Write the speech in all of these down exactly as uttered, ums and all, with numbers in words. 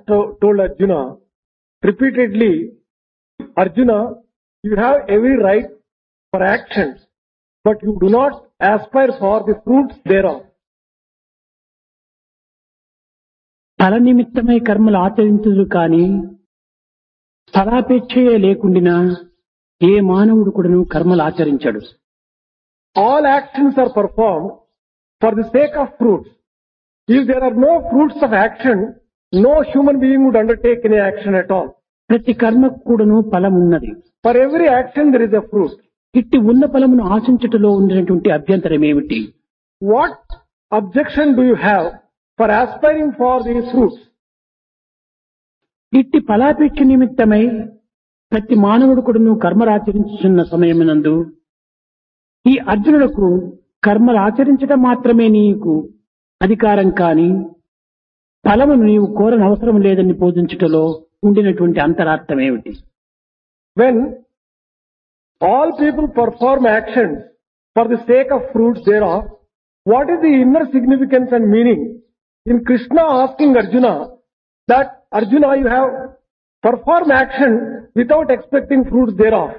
to- told Arjuna repeatedly, Arjuna, you have every right for actions, but you do not aspire for the fruits thereof. ఫల నిమిత్తమై కర్మలు ఆచరించదు కానీ ఫలాపేక్షయే లేకుండినా ఏ మానవుడు కూడాను కర్మలు ఆచరించడు. All actions are performed for the sake of fruits. If there are no fruits of action, no human being would undertake any action at all. ప్రతి కర్మకు కూడాను ఫలం ఉన్నది. For every action there is a fruit. ఇట్టి ఉన్న ఫలమును ఆశించుటలో ఉన్నటువంటి అభ్యంతరం ఏమిటి? What objection do you have for aspiring for these fruits? ఇట్టి ఫలాపేక్ష నిమిత్తమై ప్రతి మానవుడు కూడాను కర్మలు ఆచరించుతున్న సమయమునందు ఈ అర్జునులకు కర్మలు ఆచరించడం మాత్రమే నీకు అధికారం కాని ఫలమును నీవు కోరని అవసరం లేదని బోధించుటలో ఉండినటువంటి అంతరార్థం ఏమిటి? When all people perform actions for the sake of fruits thereof, what is the inner significance and meaning in Krishna asking Arjuna that Arjuna, you have performed action without expecting fruits thereof?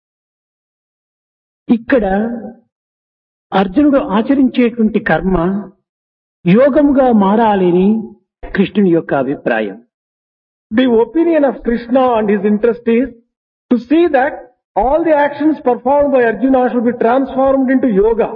ఇక్కడ అర్జునుడు ఆచరించేటువంటి కర్మ యోగముగా మారాలని కృష్ణుని యొక్క అభిప్రాయం. The opinion of Krishna and his interest is to see that all the actions performed by Arjuna should be transformed into yoga.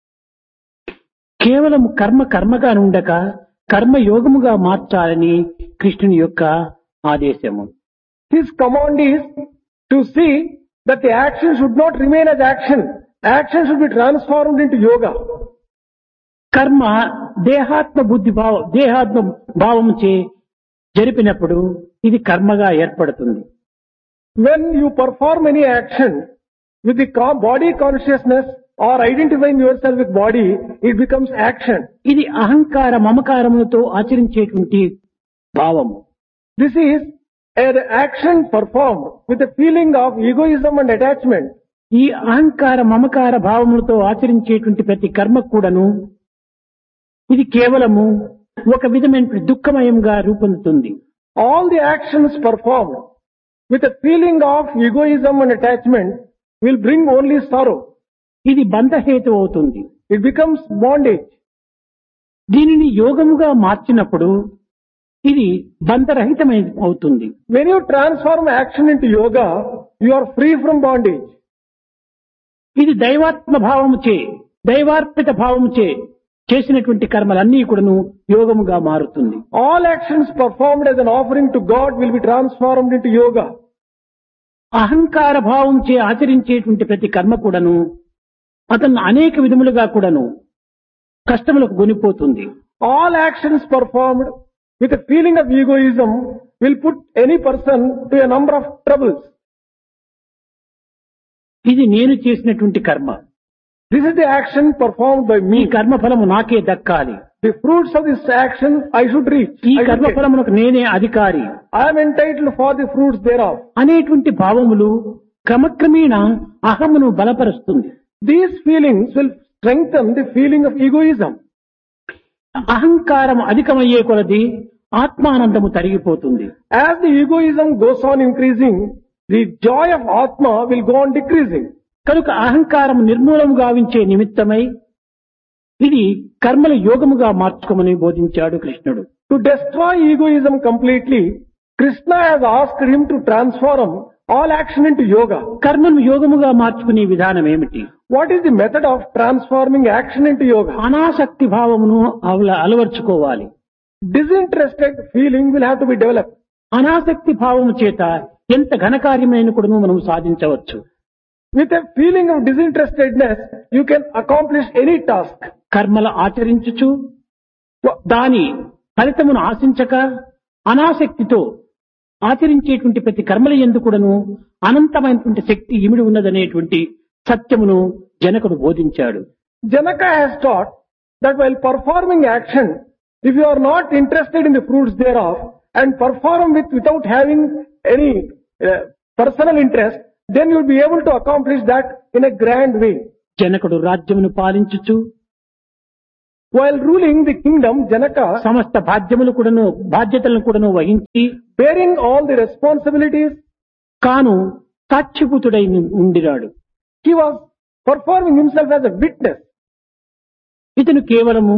కేవలం కర్మ కర్మగా ఉండక కర్మ యోగముగా మార్చాలని కృష్ణుని యొక్క ఆదేశము. His command is to see that the action should not remain as action. Action should be transformed into yoga. కర్మ దేహాత్మ బుద్ధి భావ దేహాత్మ భావము చే జరిపినప్పుడు ఇది కర్మగా ఏర్పడుతుంది. When you perform any action with the co- body consciousness or identifying yourself with body, it becomes action. ఇది అహంకార మమకారములతో ఆచరించేటువంటి భావము. This is an action performed with a feeling of egoism and attachment. ఈ అహంకార మమకార భావములతో ఆచరించేటువంటి ప్రతి కర్మ కూడాను ఇది కేవలము ఒక విధమైన దుఃఖమయంగా రూపొందుతుంది. All the actions performed with a feeling of egoism and attachment will bring only sorrow. ఇది బంధహేతు అవుతుంది. It becomes bondage. దీనిని యోగముగా మార్చినప్పుడు ఇది బంధరహితమై అవుతుంది. When you transform action into yoga, you are free from bondage. ఇది దైవాత్మ భావముచే దైవార్పిత భావముచే చేసినటువంటి కర్మలన్నీ కూడాను యోగముగా మారుతుంది. All actions performed as an offering to God will be transformed into yoga. అహంకార భావంచే ఆచరించేటువంటి ప్రతి కర్మ కూడాను అతను అనేక విధములుగా కూడాను కష్టములకు గొనిపోతుంది. All actions performed with a feeling of egoism will put any person to a number of troubles. ఇది నేను చేసినటువంటి కర్మ. This is the action performed by ఈ me. కర్మ ఫలము నాకే దక్కాలి. The fruits of this action I should reach. ఈ I should కర్మ get. ఫలమునకు నేనే అధికారి I am entitled for the fruits thereof. అనేటువంటి భావములు క్రమక్రమేణ అహమును బలపరుస్తుంది. These feelings will strengthen the feeling of egoism. అహంకారం అధికమయ్యే కొలది ఆత్మానందము తరిగిపోతుంది. As the egoism goes on increasing, the joy of Atma will go on decreasing. కనుక అహంకారం నిర్మూలము గావించే నిమిత్తమై ఇది కర్మల యోగముగా మార్చుకోమని బోధించాడు కృష్ణుడు. To destroy egoism completely, Krishna has asked him to transform all action into yoga. కర్మను యోగముగా మార్చుకునే విధానం ఏమిటి? What is the method of transforming action into yoga? అనాసక్తి భావమును అవల- అలవర్చుకోవాలి. Disinterested feeling will have to be developed. అనాసక్తి భావము చేత ఎంత ఘనకార్యమైన కూడా మనం సాధించవచ్చు. With a feeling of disinterestedness, you can accomplish any task. కర్మల ఆచరించుచు దాని ఫలితమును ఆశించక అనాసక్తితో ఆచరించేటువంటి ప్రతి కర్మల యందు కూడాను అనంతమైనటువంటి శక్తి ఇమిడి ఉన్నదనేటువంటి సత్యమును జనకుడు బోధించాడు. Janaka has taught that while performing action, if you are not interested in the fruits thereof and perform it without having any uh, personal interest, then you will be able to accomplish that in a grand way. జనకుడు రాజ్యమును పాలించుచు While ruling the kingdom, Janaka, సమస్త బాధ్యములు కూడాను బాధ్యతలను కూడాను వహించి bearing all the responsibilities, కాను సాక్షిభూతుడై ఉండిరాడు. he was performing himself as a witness. ఇతను కేవలము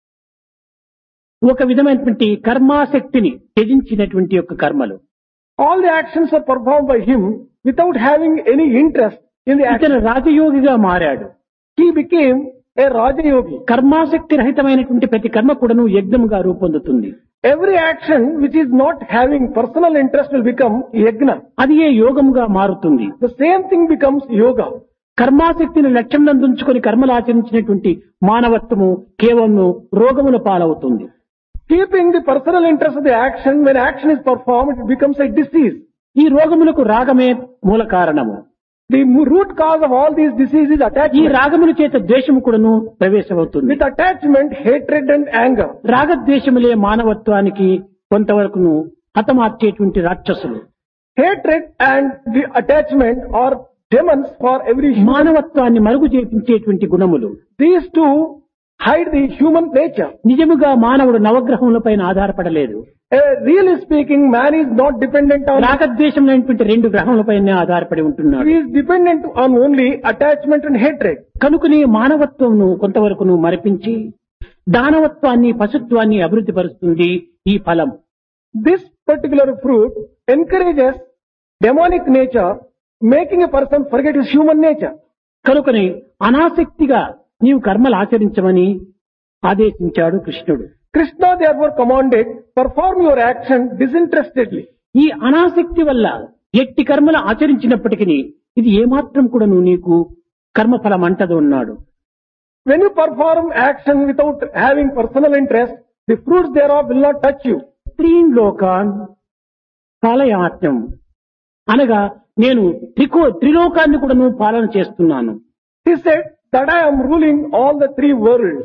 ఒక విధమైనటువంటి కర్మాసక్తిని త్యజించినటువంటి యొక్క కర్మలు. All the actions were performed by him without having any interest in the action. ఇతను రాజయోగిగా మారాడు. He became a Rajayogi. కర్మాసక్తి రహితమైనటువంటి ప్రతి కర్మ కూడాను యజ్ఞముగా రూపొందుతుంది. Every action which is not having personal interest will become yajna. అది ఏ యోగముగా మారుతుంది. The same thing becomes yoga. కర్మాసక్తిని లక్ష్యంలో ఉంచుకొని కర్మలు ఆచరించినటువంటి మానవత్వము కేవలం రోగముల పాలవుతుంది. Keeping the personal interest of the action, when action is performed, it becomes a disease. ఈ రోగములకు రాగమే మూల కారణము. The root cause of all these diseases is ఈ attachment. రాగముల చేత ద్వేషము కూడాను ప్రవేశమవుతుంది. With attachment, hatred and anger. రాగద్వేషములే మానవత్వానికి కొంతవరకును హతమార్చేటువంటి రాక్షసులు. Hatred and the attachment are demons for every human. మానవత్వాన్ని మరుగు చేపించేటువంటి గుణములు. These two hide the human nature. నిజముగా మానవుడు నవగ్రహములపైన ఆధారపడలేదు. Uh, really speaking, man is not dependent on. రాగద్వేషములైనటువంటి రెండు గ్రహములపైనే ఆధారపడి ఉంటున్నాడు. He is dependent on only attachment and hatred. కనుకనే మానవత్వమును కొంతవరకును మరిపించి దానవత్వాన్ని పశుత్వాన్ని అభివృద్ధి పరుస్తుంది ఈ ఫలం. This particular fruit encourages demonic nature, making a person forget his human nature. కనుకనే అనాసక్తిగా నీవు కర్మలు ఆచరించమని ఆదేశించాడు కృష్ణుడు. Krishna therefore commanded, perform your action disinterestedly. ఈ అనాసక్తి వల్ల ఎట్టి కర్మలు ఆచరించినప్పటికీ ఇది ఏమాత్రం కూడా నువ్వు నీకు కర్మఫలం అంటదు అన్నాడు. When you perform action without having personal interest, the fruits thereof will not touch you. త్రీన్ లోకాన్ పాలయాత్యం అనగా నేను త్రికో త్రిలోకాన్ని కూడా నువ్వు పాలన చేస్తున్నాను. He said that I am ruling all the three worlds.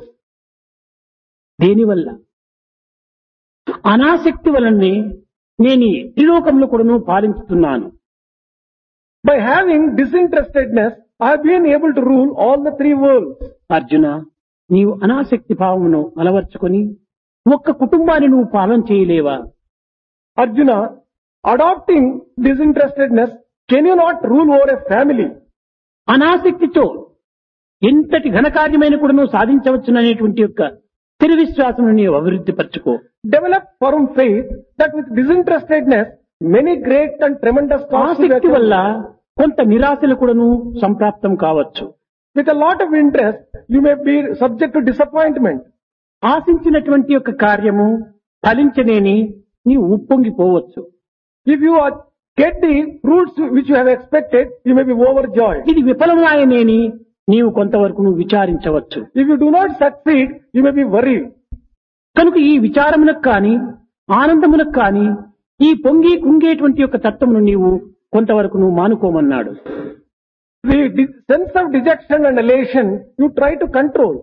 దేనివల్ల అనాసక్తి వలనే నేను ఈ త్రిలోకంలో కూడా నువ్వు పాలించుతున్నాను. By having disinterestedness, I have been able to rule all the three worlds. Arjuna, నీవు అనాసక్తి భావమును అలవర్చుకొని ఒక్క కుటుంబాన్ని నువ్వు పాలన చేయలేవా? Arjuna, adopting disinterestedness, can you not rule over a family? అనాసక్తితో ఎంతటి ఘనకార్యమైన కూడా నువ్వు సాధించవచ్చుననేటువంటి యొక్క స్థిర విశ్వాసం నీవు అభివృద్ధి పరచుకో. Develop firm faith that with disinterestedness, many great and tremendous tasks will be ఆసక్తి వల్ల accomplished. కొంత నిరాశలు కూడాను సంప్రాప్తం కావచ్చు. With a lot of interest, you may be subject to disappointment. ఆశించినటువంటి యొక్క కార్యము ఫలించనేని నీవు ఉప్పొంగిపోవచ్చు. If you are, get the fruits which you have expected, you may be overjoyed. ఇది విఫలమాయనేని నీవు కొంతవరకు నువ్వు విచారించవచ్చు. If you do not succeed, you may be worried. కనుక ఈ విచారమునకు కాని ఆనందమునకు కాని ఈ పొంగి కుంగేటువంటి యొక్క తత్వమును నీవు కొంతవరకు నువ్వు మానుకోమన్నాడు. The de- sense of dejection and elation, you try to control.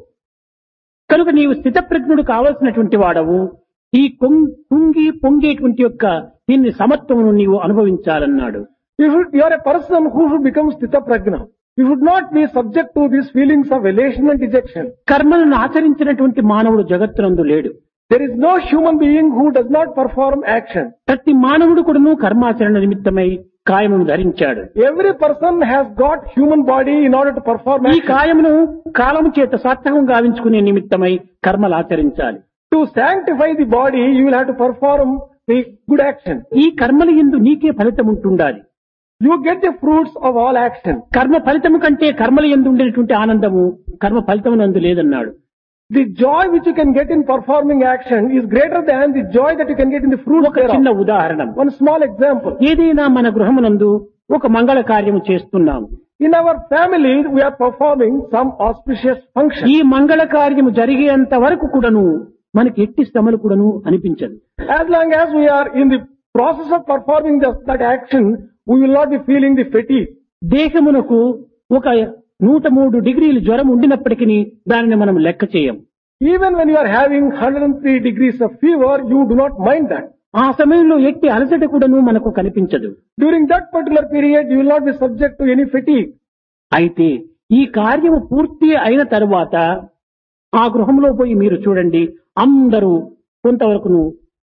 కనుక నీవు స్థితప్రజ్ఞుడు కావలసినటువంటి వాడవు. ఈ కొం- కుంగి పొంగేటువంటి యొక్క దీన్ని సమత్వమును నీవు అనుభవించాలన్నాడు. You should, you are a person who should become sthita prajna. You should not be subject to these feelings of elation and dejection. కర్మలను ఆచరించినటువంటి మానవుడు జగత్తునందు లేడు. There is no human being who does not perform action. ప్రతి మానవుడు కూడాను కర్మాచరణ నిమిత్తమై కాయమును ధరించాడు. Every person has got human body in order to perform ఈ action. కాయమును కాలము చేత సార్థకం గావించుకునే నిమిత్తమై కర్మలు ఆచరించాలి. To sanctify the body, you will have to perform the good action. ఈ కర్మల యందు నీకే ఫలితం ఉంటుండాలి. You get the fruits of all action. కర్మ ఫలితము కంటే కర్మల యందు ఉండేటువంటి ఆనందము కర్మ ఫలితమునందు లేదన్నాడు. The joy which you can get in performing action is greater than the joy that you can get in the fruits ఒక చిన్న thereof. ఉదాహరణ, One small example. ఏదైనా మన గృహమునందు ఒక మంగళ కార్యము చేస్తున్నాము. In our family, we are performing some auspicious function. ఈ మంగళ కార్యము జరిగేంత వరకు కూడాను మనకి ఎట్టి శ్రమలు కూడాను అనిపించదు. As long as we are in the process of performing the, that action, we will not be feeling the fatigue. దేహమునకు ఒక నూట మూడు డిగ్రీలు జ్వరం ఉండినప్పటికీ దానిని మనం లెక్క చేయం. Even when you are having one hundred three degrees of fever, you do not mind that. ఆ సమయంలో ఎట్టి అలసట కూడాను మనకు కనిపించదు. During that particular period, you will not be subject to any fatigue. అయితే ఈ కార్యము పూర్తి అయిన తరువాత ఆ గృహంలో పోయి మీరు చూడండి, అందరూ కొంతవరకును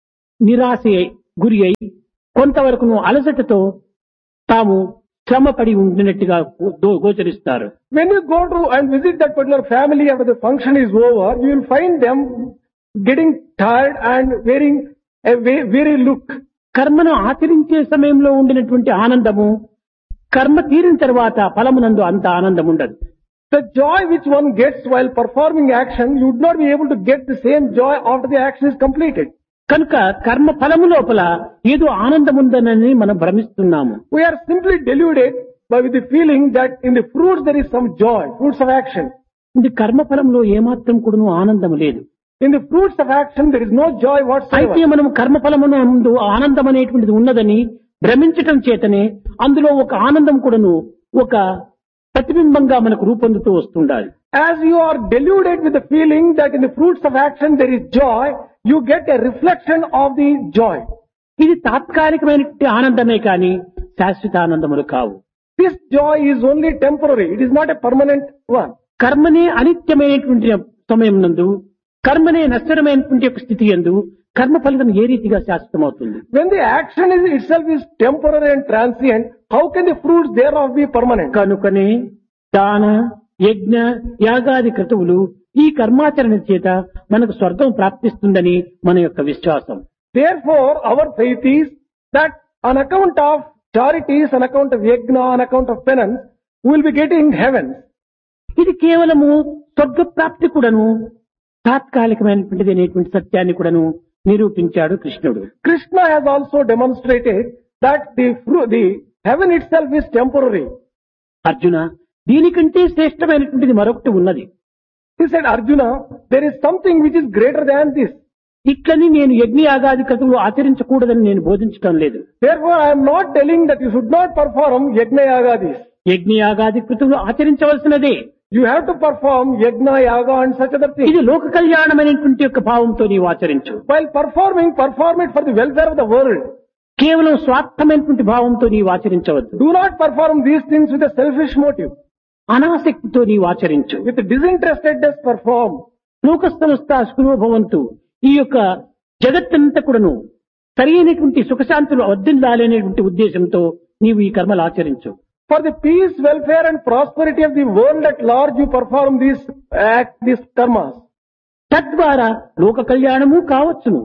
నిరాశ గురి అయి కొంతవరకును అలసటతో తాము శ్రమపడి ఉండినట్టుగా go- గోచరిస్తారు. When you go to and visit that particular family after the function is over, you will find them getting tired and wearing a we- weary look. కర్మను ఆచరించే సమయంలో ఉండినటువంటి ఆనందము కర్మ తీరిన తర్వాత ఫలమునందు అంత ఆనందం ఉండదు. The joy which one gets while performing action, you would not be able to get the same joy after the action is completed. కనుక కర్మ ఫలము లోపల ఏదో ఆనందం ఉందనని మనం భ్రమిస్తున్నాము. We are simply deluded by with the feeling that in the fruits there is some joy, fruits of action. ఇది కర్మ ఫలంలో ఏమాత్రం కూడాను ఆనందం లేదు. In the fruits of action there is no joy అయితే whatsoever. మనం కర్మఫలమున ముందు ఆనందం అనేటువంటిది ఉన్నదని భ్రమించటం చేతనే అందులో ఒక ఆనందం కూడాను ఒక ప్రతిబింబంగా మనకు రూపొందుతూ వస్తుండాలి. As you are deluded with the feeling that in the fruits of action there is joy, you get a reflection of the joy. ఇది తాత్కాలికమైనటువంటి ఆనందమే కానీ శాశ్వత ఆనందములు కావు. This joy is only temporary. It is not a permanent one. కర్మనే అనిత్యమైనటువంటి సమయం నందు కర్మనే నశ్వరమైనటువంటి ఒక స్థితి యందు కర్మ ఫలితం ఏ రీతిగా శాశ్వతమవుతుంది? When the action is itself is temporary and transient, how can the fruits thereof be permanent? కనుకనే దాన యజ్ఞ యాగాది క్రతువులు ఈ కర్మాచరణ చేత మనకు స్వర్గం ప్రాప్తిస్తుందని మన యొక్క విశ్వాసం. Therefore, our faith is that on account of charities, on account of yajna, on account of penance, we will be getting heaven. ఇది కేవలము స్వర్గ ప్రాప్తి కూడాను తాత్కాలికమైనటువంటిది అనేటువంటి సత్యాన్ని కూడాను నిరూపించాడు కృష్ణుడు. Krishna has also demonstrated that the fru- the heaven itself is temporary. Arjuna, దీనికంటే శ్రేష్టమైనటువంటిది మరొకటి ఉన్నది. He said, Arjuna, there is something which is greater than this. ఇట్లని నేను యజ్ఞయాగాది క్రతువులు ఆచరించకూడదని నేను బోధించటం లేదు. Therefore, I am not telling that you should not perform yajna yagadis. యజ్ఞయాగాది క్రతువులు ఆచరించవలసినదే. You have to perform yajna, yaga and such other things. ఇది లోక కళ్యాణమైనటువంటి యొక్క భావంతో నీవు ఆచరించు. While performing, perform it for the welfare of the world. కేవలం స్వార్థమైనటువంటి భావంతో నీవు ఆచరించవద్దు. Do not perform these things with a selfish motive. అనాసక్తితో నీవు ఆచరించు. With disinterestedness perform. లోక సంస్థ సుఖభవంతు, ఈ యొక్క జగత్తంతా కూడాను సరి అయినటువంటి సుఖశాంతులు వర్ధిల్లాలనేటువంటి ఉద్దేశంతో నీవు ఈ కర్మలు ఆచరించు. For the peace, welfare and prosperity of the world at large, you perform these act, these karmas. తద్వారా లోక కళ్యాణము కావచ్చును.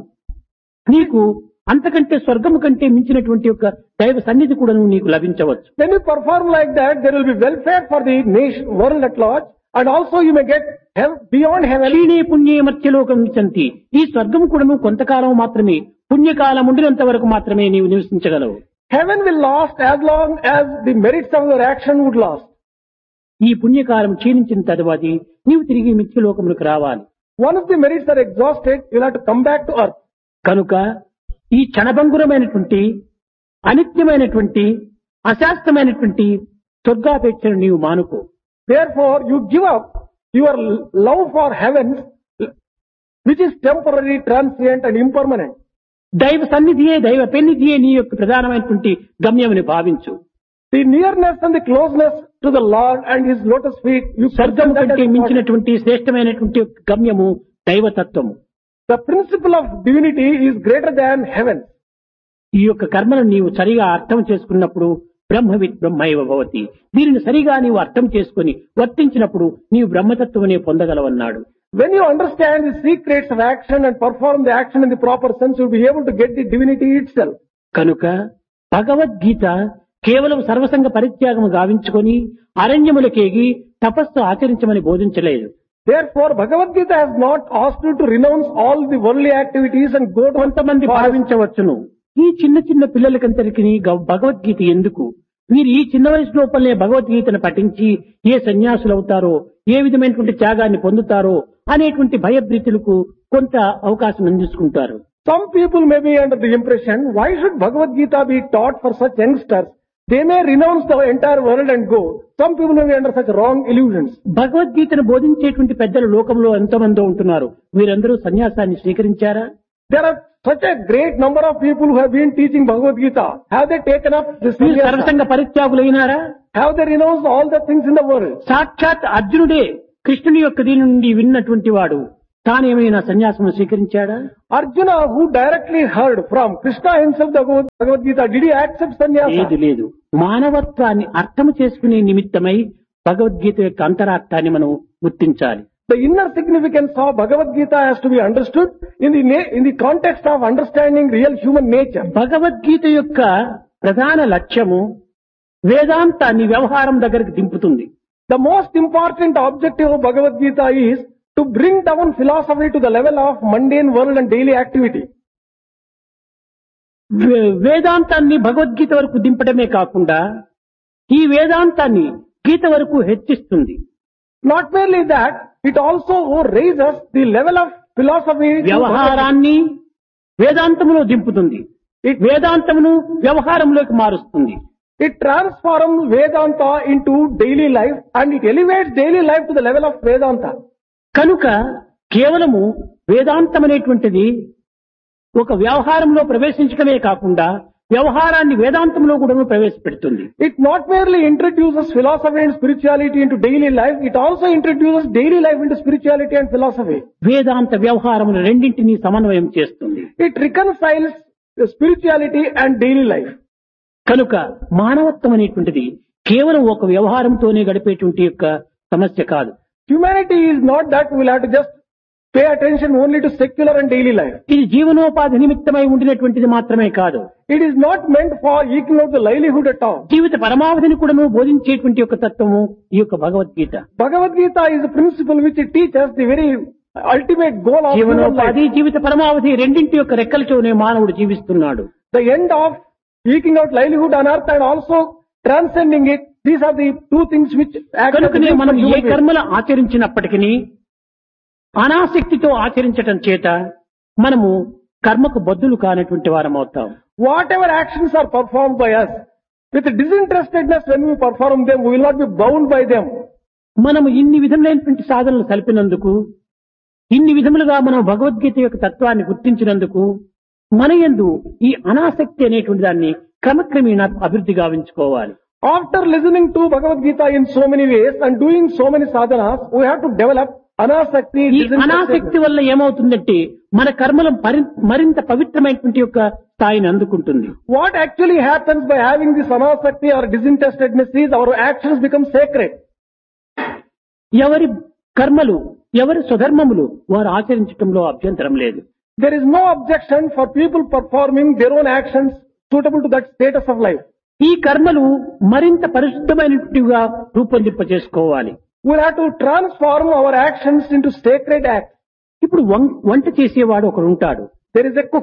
నీకు అంతకంటే స్వర్గము కంటే మించినటువంటి యొక్క దైవ సన్నిధి కూడా నీకు లభించవచ్చు. When you perform like that, there will be welfare for the nation, world at large, and also you may get heaven, beyond heaven. క్షీణే పుణ్యే మధ్యలోకం విచంతి. ఈ స్వర్గము కూడాను కొంతకాలం మాత్రమే, పుణ్యకాలం ఉండినంత వరకు మాత్రమే నీవు నివసించగలవు. Heaven will last as long as the merits of your action would last. ఈ పుణ్యకాలం క్షీణించిన తరువాత నీవు తిరిగి మిథ్యలోకములకు రావాలి. Once the merits are exhausted, you will have to come back to earth. కనుక ఈ క్షణభంగురమైనటువంటి అనిత్యమైనటువంటి అశాస్త్రమైనటువంటి స్వర్గాపేక్షను నీవు మానుకో. Therefore, you give up your love for heaven, which is temporary, transient and impermanent. దైవ సన్నిధియే దైవ పెన్నిధియే నీ యొక్క ప్రధానమైనటువంటి గమ్యమని భావించు. The nearness and the closeness to the Lord and His lotus feet, you స్వర్గం present that కంటే as మించినటువంటి శ్రేష్టమైనటువంటి గమ్యము దైవతత్వము. the principle of divinity is greater than heaven. ఈ యొక్క కర్మను నీవు సరిగా అర్థం చేసుకున్నప్పుడు బ్రహ్మవిత్ బ్రహ్మైవ భవతి. దీనిని సరిగా నీవు అర్థం చేసుకుని వర్తించినప్పుడు నీవు బ్రహ్మతత్వమనే పొందగలవన్నాడు. When you understand the secrets of action and perform the action in the proper sense, you will be able to get the divinity itself. కనుక భగవద్గీత కేవలం సర్వసంగ పరిత్యాగము గావించుకొని అరణ్యములకేగి తపస్సు ఆచరించమని బోధించలేదు. Therefore, Bhagavad Gita has not asked you to renounce all the worldly activities and go to కొంతమంది forest. భావించవచ్చును, ఈ చిన్న చిన్న పిల్లలకంతరికి భగవద్గీత ఎందుకు, వీరు ఈ చిన్న వయసు లోపలనే భగవద్గీతను పఠించి ఏ సన్యాసులు అవుతారో, ఏ విధమైనటువంటి త్యాగాన్ని పొందుతారో అనేటువంటి భయభ్రీతులకు కొంత అవకాశం అందించుకుంటారు. Some people may be under the impression, why should Bhagavad Gita be taught for such youngsters? They may renounce the entire world and go. Some people may be under such wrong illusions. భగవద్గీతను బోధించేటువంటి పెద్దలు లోకంలో ఎంతమందో ఉంటున్నారు, వీరందరూ సన్యాసాన్ని స్వీకరించారా? There are such a great number of people who have been teaching Bhagavad Gita. Have they taken up this వీరు sannyasa? సర్వసంగ పరిత్యాగులైనారా? Have they renounced all the things in the world? సాక్షాత్ అర్జునుడే కృష్ణుని యొక్క దీని నుండి విన్నటువంటి వాడు తానేమైనా సన్యాసం స్వీకరించాడా? Arjuna, who directly heard from Krishna himself the Bhagavad Gita, did he accept sannyasa? లేదు లేదు. మానవత్వాన్ని అర్థం చేసుకునే నిమిత్తమై భగవద్గీత యొక్క అంతరార్థాన్ని మనం గుర్తించాలి. The inner significance of Bhagavad Gita has to be understood in the na- in the context of understanding real human nature. Bhagavad Gita యొక్క ప్రధాన లక్ష్యము వేదాంతాన్ని వ్యవహారం దగ్గరికి దింపుతుంది. The most important objective of Bhagavad Gita is to bring down philosophy to the level of mundane world and daily activity. వే- వేదాంతాన్ని భగవద్గీత వరకు దింపడమే కాకుండా ఈ వేదాంతాన్ని గీత వరకు హెచ్చిస్తుంది. Not merely that, it also raises the level of philosophy to వ్యవహారాన్ని వేదాంతములో దింపుతుంది. ఈ వేదాంతమును వ్యవహారంలోకి మారుస్తుంది. It transforms Vedanta into daily life and it elevates daily life to the level of Vedanta. కనుక కేవలము వేదాంతం అనేటువంటిది ఒక వ్యవహారంలో ప్రవేశించడమే కాకుండా వ్యవహారాన్ని వేదాంతంలో కూడా ప్రవేశపెడుతుంది. It not merely introduces philosophy and spirituality into daily life, it also introduces daily life into spirituality and philosophy. వేదాంత వ్యవహారమును రెండింటినీ సమన్వయం చేస్తుంది. It reconciles the spirituality and daily life. కనుక మానవత్వం అనేటువంటిది కేవలం ఒక వ్యవహారంతోనే గడిపేటువంటి యొక్క సమస్య కాదు. Humanity is not that we will have to just pay attention only to secular and daily life. ఇది జీవనోపాధి నిమిత్తమై ఉండినటువంటిది మాత్రమే కాదు. It is not meant for eking out the livelihood at all. జీవిత పరమావధిని కూడాను బోధించేటువంటి యొక్క తత్వము ఈ యొక్క Bhagavad Gita. Bhagavad Gita is a principle which it teaches the very ultimate goal of human జీవనోపాధి life. జీవిత పరమావధి రెండింటి యొక్క రెక్కలతోనే మానవుడు జీవిస్తున్నాడు. The end of eking out livelihood on earth and also transcending it, these are the two things which act as కనుకనే the మనం ఏ human being. కర్మలు ఆచరించినప్పటికీ అనాసక్తితో ఆచరించటం చేత మనము కర్మకు బద్దులు కానటువంటి వారం అవుతాం. Whatever actions are performed by us, with disinterestedness when we perform them, we will not be bound by them. మనము ఇన్ని విధములైనటువంటి సాధనలు కలిపినందుకు, ఇన్ని విధములుగా మనం భగవద్గీత యొక్క తత్వాన్ని గుర్తించినందుకు మన యందు ఈ అనాసక్తి అనేటువంటి దాన్ని క్రమక్రమేణా అభివృద్ధి గావించుకోవాలి. After listening to Bhagavad Gita in so many ways and doing so many sadhanas, we have to develop anasakti. ఈ అనాసక్తి వల్ల ఏమవుతుందంటే మన కర్మలు పరి- మరింత పవిత్రమైనటువంటి యొక్క స్థాయిని అందుకుంటుంది. What actually happens by having this anasakti or disinterestedness is our actions become sacred. ఎవరి కర్మలు ఎవరి స్వధర్మములు వారు ఆచరించడంలో అభ్యంతరం లేదు. There is no objection for people performing their own actions suitable to that status of life. ఈ కర్మలు మరింత పరిశుద్ధమైనట్టుగా రూపొందింప చేసుకోవాలి. We'll have to transform our actions into sacred acts. ఇప్పుడు వం- వంట చేసేవాడు ఒకడు ఉంటాడు. There is a cook.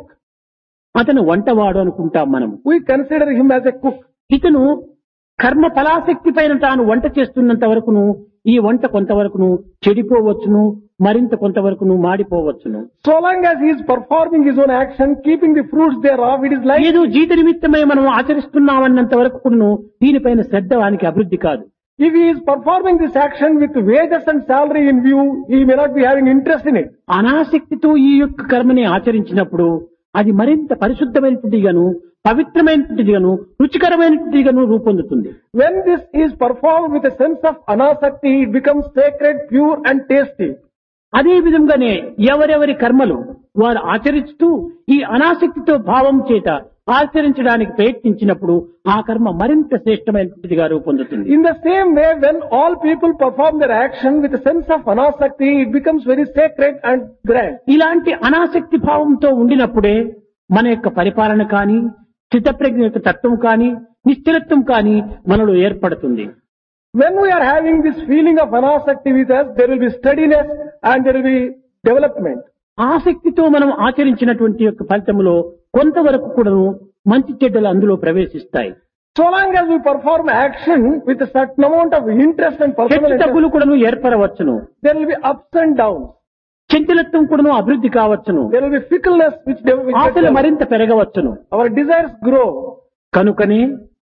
అతను వంటవాడు అనుకుంటాం మనం. We consider him as a cook. ఇతను కర్మ ఫలాసక్తి పైన తాను వంట చేస్తున్నంత వరకును ఈ వంట కొంతవరకును చెడిపోవచ్చును, మరింత కొంతవరకును మాడిపోవచ్చును. So long as he is performing his own action, keeping the fruits thereof, it is like ఏదో జీత నిమిత్తమై మనం ఆచరిస్తున్నామన్నంత వరకు కూడాను దీనిపైన శ్రద్ధ వానికి అభివృద్ధి కాదు. if he is performing this action with wages and salary in view, he may not be having interest in it. అనాసక్తితో ఈ యొక్క కర్మని ఆచరించినప్పుడు అది మరింత పరిశుద్ధమైనటువంటిగాను, పవిత్రమైనటువంటిదిగాను, రుచికరమైనటువంటిదిగాను రూపొందుతుంది. When this is performed with a sense of anasakti, it becomes sacred, pure and tasty. అదే విధంగానే ఎవరెవరి కర్మలు వారు ఆచరిస్తూ ఈ అనాసక్తితో భావం చేత ఆచరించడానికి ప్రయత్నించినప్పుడు ఆ కర్మ మరింత శ్రేష్టమైనటువంటిదిగా రూపొందుతుంది. In the same way, when all people perform their action with a sense of anasakti, it becomes very sacred and grand. ఇలాంటి అనాసక్తి భావంతో ఉండినప్పుడే మన యొక్క పరిపాలన కానీ, స్థితప్రజ్ఞ యొక్క తత్వం కానీ, నిశ్చలత్వం కానీ మనలో ఏర్పడుతుంది. When we are having this feeling of anasakti with us, there will be steadiness and there will be development. ఆసక్తితో మనం ఆచరించినటువంటి యొక్క ఫలితంలో కొంతవరకు కూడాను మంచి చెడ్డలు అందులో ప్రవేశిస్తాయి. So long as we perform action with a certain amount of interest and personal హెచ్చు interest, తగ్గులు కూడాను ఏర్పడవచ్చును. there will be ups and downs. చంచలత్వం కూడాను అభివృద్ధి కావచ్చును. There will be fickleness which, de- which ఆశలు develops. మరింత పెరగవచ్చును. Our desires grow. కనుకనే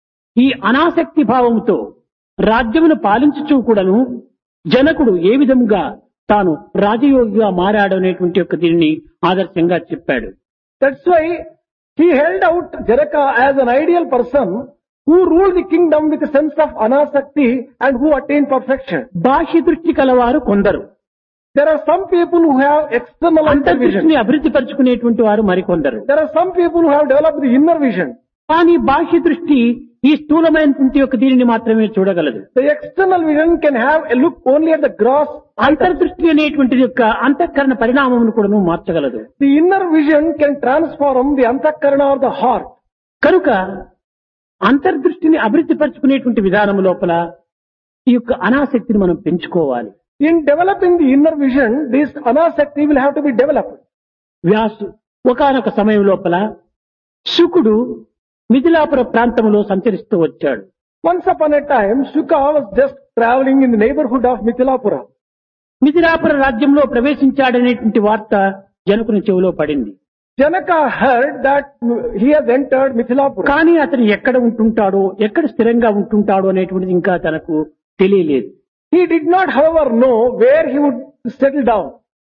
ఈ అనాసక్తి భావంతో రాజ్యమును పాలించుచూ కూడాను జనకుడు ఏ విధంగా తాను రాజయోగిగా మారాడు అనేటువంటి యొక్క దీనిని ఆదర్శంగా చెప్పాడు. That's why he held out Janaka as an ideal person who rule the kingdom with a sense of anasakti and who attain perfection. బాహ్య దృష్టి కలవారు కొందరు, There are some people who have external అంతర్దృష్టిని vision. అభివృద్ధి పరుచుకునేటువంటి వారు మరికొందరు. There are some people who have developed the inner vision. కానీ బాహ్య దృష్టి ఈ స్థూలమైనటువంటి యొక్క దీనిని మాత్రమే చూడగలదు. The external vision can have a look only at the gross. అంతర్దృష్టి అనేటువంటి యొక్క అంతఃకరణ పరిణామమును కూడా మార్చగలదు. The inner vision can transform the antakarana or the heart. కనుక అంతర్దృష్టిని అభివృద్ధి పరుచుకునేటువంటి విధానం లోపల ఈ యొక్క అనాసక్తిని మనం పెంచుకోవాలి. In developing the inner vision, this anasakti will have to be developed. Vyasu ఒకానొక సమయం లోపల శుకుడు మిథిలాపుర ప్రాంతంలో సంచరిస్తూ వచ్చాడు. Once upon a time, Shuka was just traveling in the neighborhood of Mithilapura. Mithilapura రాజ్యంలో ప్రవేశించాడనేటువంటి వార్త జనకుని చెవిలో పడింది. Janaka heard that he has entered Mithilapura. కానీ అతను ఎక్కడ ఉంటుంటాడో, ఎక్కడ స్థిరంగా ఉంటుంటాడో అనేటువంటిది ఇంకా తనకు తెలియలేదు. He did not, however, know where he would settle down.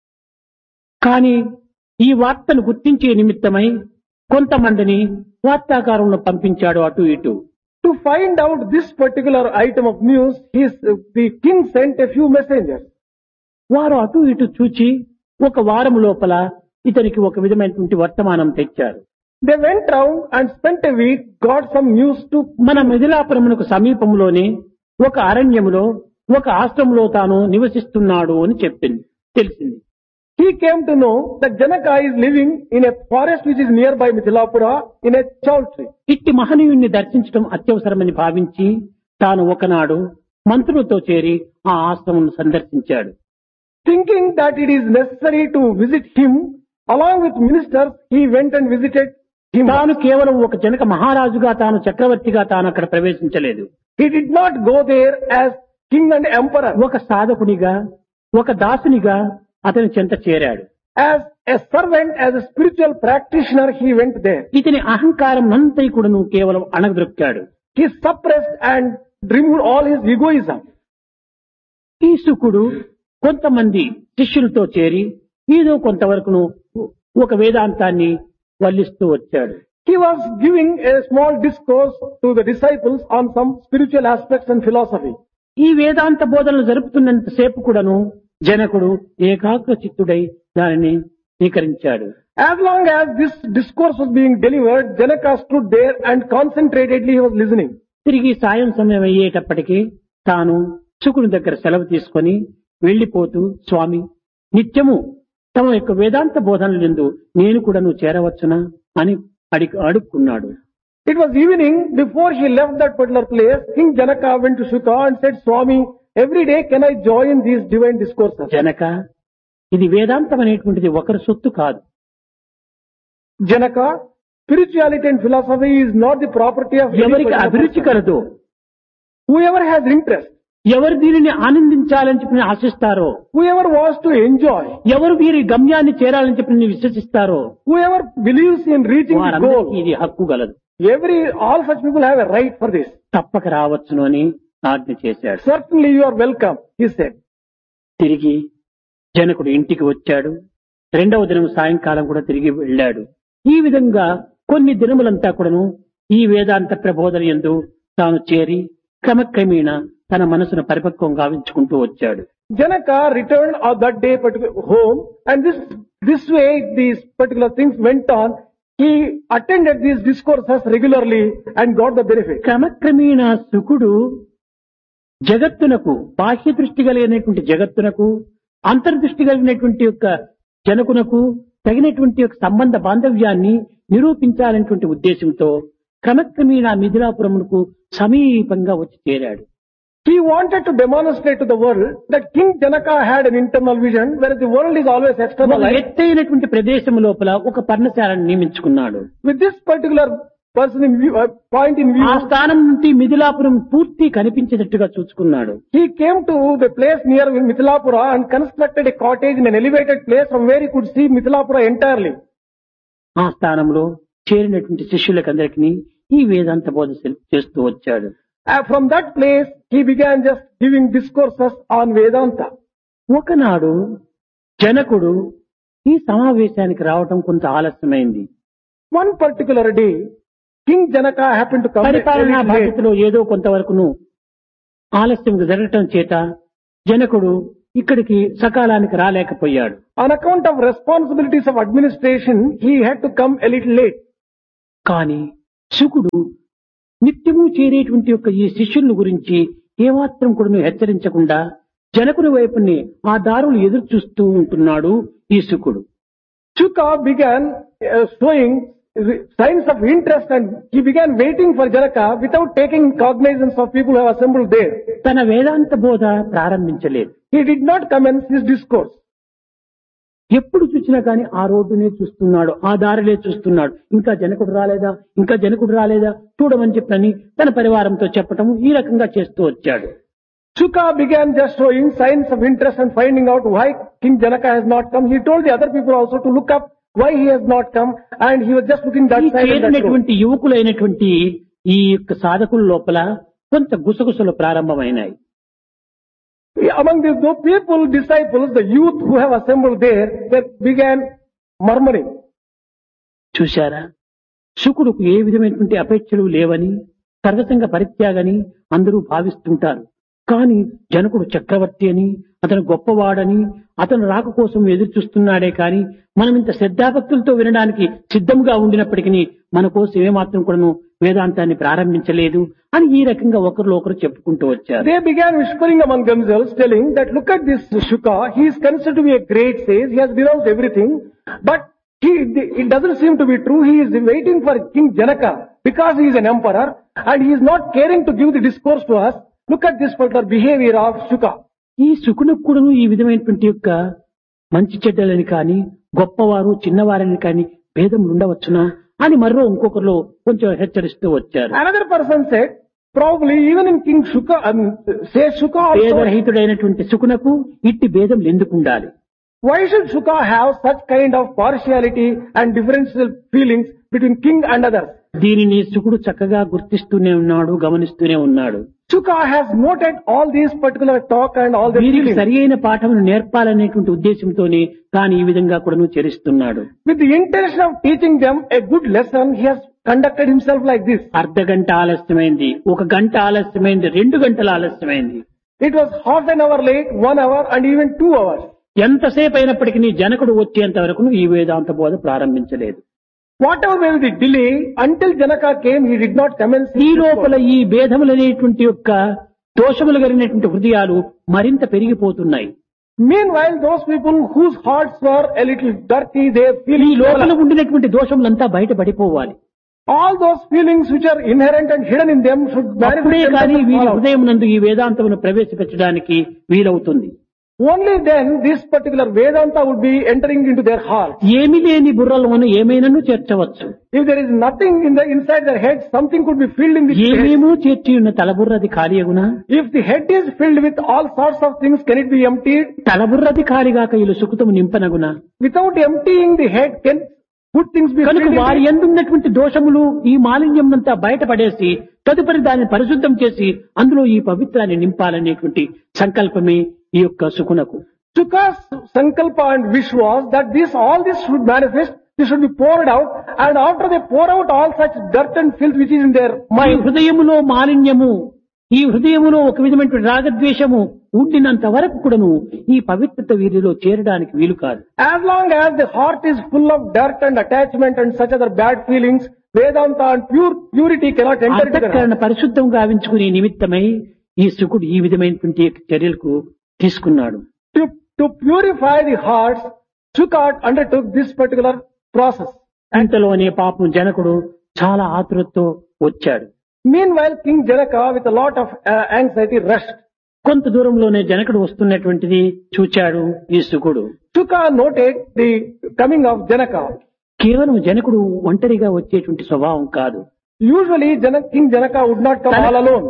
కానీ ఈ వార్తను గుర్తించే నిమిత్తమై కొంతమందిని వార్తాకారంలో పంపించాడు అటు ఇటు. To find out this particular item of news, his, the king sent a few messengers. వారు అటు ఇటు చూచి ఒక వారం లోపల ఇతనికి ఒక విధమైనటువంటి వర్తమానం తెచ్చారు. They went round and spent a week, got some news to. మన మిథిలాపురమునకు సమీపంలోనే ఒక అరణ్యములో ఒక ఆశ్రమంలో తాను నివసిస్తున్నాడు అని చెప్పింది, తెలిసింది. He came to know that Janaka is living in a forest which is nearby Mithilapura in a chowtree. ఇట్టి మహనీయుణ్ణి దర్శించడం అత్యవసరమని భావించి తాను ఒకనాడు మంత్రులతో చేరి ఆ ఆశ్రమం సందర్శించాడు. Thinking that it is necessary to visit him, along with ministers, he went and visited him. తాను కేవలం ఒక జనక మహారాజుగా, తాను చక్రవర్తిగా తాను అక్కడ ప్రవేశించలేదు. He did not go there as king and emperor. ఒక సాధకునిగా, ఒక దాసునిగా అతని చెంత చేరాడు. As a servant, as a spiritual practitioner, he went there. ఇతని అహంకారం అంతా కూడాను కేవలం అణగదొక్కాడు. He suppressed and removed all his egoism. ఈ శుకుడు కొంతమంది శిష్యులతో చేరి ఏదో కొంతవరకును ఒక వేదాంతాన్ని వల్లిస్తూ వచ్చాడు. He was giving a small discourse to the disciples on some spiritual aspects and philosophy. ఈ వేదాంత బోధనలు జరుపుతున్నంత సేపు కూడాను జనకుడు ఏకాగ్ర చిత్తుడై దానిని స్వీకరించాడు. As long as this discourse was being delivered, Janaka stood there and concentratedly he was listening. తిరిగి సాయం సమయం అయ్యేటప్పటికీ తాను శుకుని దగ్గర సెలవు తీసుకొని వెళ్లిపోతూ, స్వామి, నిత్యము తమ యొక్క వేదాంత బోధనలందు నేను కూడా నువ్వు చేరవచ్చునా అని అడిగి అడుక్కున్నాడు. It was evening before he left that particular place. King Janaka went to Shuka and said, Swami, every day can I join these divine discourses? Janaka, ఇది వేదాంతం అనేటువంటిది ఒకరి సొత్తు కాదు. Janaka, spirituality and philosophy is not the property of ఎవరికి అభిరుచి కలదో, whoever has interest, ఎవరు దీనిని ఆనందించాలని చెప్పి ఆశిస్తారో, whoever wants to enjoy, ఎవరు వీరి గమ్యాన్ని చేరాలని చెప్పి విశ్వసిస్తారో, whoever believes in reaching the వారందరికీ goal, ఇది హక్కు గలదు. every, all such people have a right for this. తప్పక రావచ్చును అని ఆజ్ఞ చేశాడు. Certainly you are welcome, he said. తిరిగి జనకుడు ఇంటికి వచ్చాడు. రెండవ దినం సాయంకాలం కూడా తిరిగి వెళ్ళాడు. ఈ విధంగా కొన్ని దినములంతా కూడాను ఈ వేదాంత ప్రబోధన యందు తాను చేరి క్రమక్రమేణా తన మనసును పరిపక్వం గావించుకుంటూ వచ్చాడు. Janaka returned on that day particular home, and this this way these particular things went on. He attended these discourses regularly and got the benefit. క్రమక్రమేణా శుకుడు జగత్తునకు, బాహ్య దృష్టి కలిగినటువంటి జగత్తునకు, అంతర్దృష్టి కలిగినటువంటి యొక్క జనకునకు తగినటువంటి యొక్క సంబంధ బాంధవ్యాన్ని నిరూపించాలనేటువంటి ఉద్దేశంతో క్రమక్రమేణా మిథిలాపురమునకు సమీపంగా వచ్చి చేరాడు. He wanted to demonstrate to the world that King Janaka had an internal vision, whereas the world is always ఒక external. ఎత్తైనటువంటి ప్రదేశం లోపల ఒక పర్ణశాలను నియమించుకున్నాడు. With this particular person in view, uh, point in view, ఆ స్థానం నుండి మిథిలాపురం పూర్తి కనిపించేటట్టుగా చూసుకున్నాడు. he came to the place near Mithilapura and constructed a cottage in an elevated place from where he could see Mithilapura entirely. ఆ స్థానంలో చేరినటువంటి శిష్యులకందరికీ ఈ వేదాంత బోధ చేస్తూ వచ్చాడు. Uh, from that place, he began just giving discourses on Vedanta. ఒకనాడు జనకుడు ఈ సమావేశానికి రావటం కొంత ఆలస్యమైంది. One particular day, King Janaka happened to come a పరిపాలనా little late. బాధ్యతలో ఏదో కొంతవరకును ఆలస్యం జరగటం చేత జనకుడు ఇక్కడికి సకాలానికి రాలేకపోయాడు. On account of responsibilities of administration, he had to come a little late. కానీ శుకుడు నిత్యము చేరేటువంటి యొక్క ఈ శిష్యుల గురించి ఏమాత్రం కూడా హెచ్చరించకుండా జనకుని వైపుని ఆ దారులు ఎదురు చూస్తూ ఉంటున్నాడు ఈ శుకుడు. Shuka began uh, showing signs of interest and he began waiting for Janaka without taking cognizance of people who have assembled there. తన వేదాంత బోధ ప్రారంభించలేదు. He did not commence his discourse. ఎప్పుడు చూసినా కానీ ఆ రోడ్డునే చూస్తున్నాడు, ఆ దారిలే చూస్తున్నాడు. ఇంకా జనకుడు రాలేదా, ఇంకా జనకుడు రాలేదా చూడమని చెప్పని తన పరివారంతో చెప్పటం ఈ రకంగా చేస్తూ వచ్చాడు. Shuka began just showing signs of interest and finding out why King Janaka has not come. He told the other people also to look up why he has not come, and he was just looking that ఈ side and that road. చేరినటువంటి యువకులైనటువంటి ఈ యొక్క సాధకుల లోపల కొంత గుసగుసలు ప్రారంభమైనాయి. Among these those people, disciples, the youth who have assembled there, they began murmuring. చూశారా, శుకుడుకు ఏ విధమైనటువంటి అపేక్షలు లేవని, సర్వసంగ పరిత్యాగని అందరూ భావిస్తుంటారు. కానీ జనకుడు చక్రవర్తి అని, అతను గొప్పవాడని, అతను రాక కోసం ఎదురు చూస్తున్నాడే కానీ మనం ఇంత శ్రద్ధాభక్తులతో వినడానికి సిద్ధంగా ఉండినప్పటికీ మన కోసం ఏమాత్రం కూడాను వేదాంతాన్ని ప్రారంభించలేదు అని ఈ రకంగా ఒకరిలో ఒకరు చెప్పుకుంటూ వచ్చారు. They began whispering among themselves, telling that look at this Shuka, he is considered to be a great sage, he has denounced everything, but he, it doesn't seem to be true. He is waiting for King Janaka because he is an emperor and he is not caring to give the discourse to us. Look at this particular behavior of Shuka. ఈ శుకునికి కూడాను ఈ విధమైనటువంటి యొక్క మంచి చెడ్డలని కానీ, గొప్పవారు చిన్నవారని కానీ భేదములు ఉండవచ్చునా అని మరో ఇంకొకరిలో కొంచెం హెచ్చరిస్తూ వచ్చారు. Another person said, probably even in King Shuka, um, say Shuka also, భేదరహితుడైనటువంటి శుకునకు ఇట్టి భేదములు ఎందుకు ఉండాలి? why should Shuka have such kind of partiality and differential feelings between king and others? దీనిని శుకుడు చక్కగా గుర్తిస్తూనే ఉన్నాడు, గమనిస్తూనే ఉన్నాడు. Shuka has noted all these particular talk and all the వీరికి feelings. సరి అయిన పాఠమును నేర్పాలనేటువంటి ఉద్దేశంతోనే తాను ఈ విధంగా కూడా చేరిస్తున్నాడు. With the intention of teaching them a good lesson, he has conducted himself like this. అర్ధ గంట ఆలస్యమైంది, ఒక గంట ఆలస్యమైంది, రెండు గంటల ఆలస్యమైంది. It was half an hour late, one hour and even two hours. ఎంతసేపు అయినప్పటికీ జనకుడు వచ్చేంత వరకు ఈ వేదాంత బోధ ప్రారంభించలేదు. Whatever may be the delay, until Janaka came, he did not commence his ఈ discourse. లోపల ఈ భేదములనేటువంటి యొక్క దోషములు కలిగినటువంటి హృదయాలు మరింత పెరిగిపోతున్నాయి. Meanwhile, those people whose hearts were a little dirty, they feel ఈ లోపల ఉండినటువంటి దోషములంతా బయటపడిపోవాలి. all those feelings which are inherent and hidden in them should అప్పుడే manifest కానీ themselves వీరి all out. హృదయం నందు ఈ వేదాంతమును ప్రవేశపెట్టడానికి వీలవుతుంది. Only then this particular Vedanta would be entering into their heart. ఏమి లేని బుర్రలోను ఏమైనాను చేర్చవచ్చు. If there is nothing in the inside their head, something could be filled in the head. ఏమేమో చేర్చి ఉన్న తలబుర్రది ఖాళీయగునా? If the head is filled with all sorts of things, can it be emptied? తలబుర్రది ఖాళీగాక ఇల్లు సుఖతము నింపనగునా? Without emptying the head, can good things be కనుక filled in వారి it? ఎందున్నటువంటి దోషములు ఈ మాలిన్యం అంతా బయటపడేసి తదుపరి దాన్ని పరిశుద్ధం చేసి అందులో ఈ పవిత్రాన్ని నింపాలనేటువంటి సంకల్పమే ఈ యొక్క సుకునకు. Shuka's sankalpa and wish was that this, all this should manifest, this should be poured out, and after they pour out all such dirt and filth which is in their ఈ mind, హృదయములో మాలిన్యము, ఈ హృదయములో ఒక విధమైన రాగద్వేషము ఉండినంత వరకు కూడాను ఈ పవిత్రత వీరిలో చేరడానికి వీలు కాదు. as long as the heart is full of dirt and attachment and such other bad feelings, Vedanta and pure purity cannot enter into their heart. అంతఃకరణ పరిశుద్ధం గావించుకునే నిమిత్తమై ఈ శుకుడు ఈ విధమైనటువంటి చర్యలకు తీసుకున్నాడు. To, to purify the hearts, Shuka undertook this particular process. అంతలోనే పాపం జనకుడు చాలా ఆతురతతో వచ్చాడు. Meanwhile, King Janaka, with a lot of uh, anxiety, rushed. కొంత దూరంలోనే జనకుడు వస్తున్నటువంటిది చూచాడు ఈ శుకుడు. Shuka noted the coming of Janaka. కేవలం జనకుడు ఒంటరిగా వచ్చేటువంటి స్వభావం కాదు. Usually, Janak, King Janaka would not come all alone.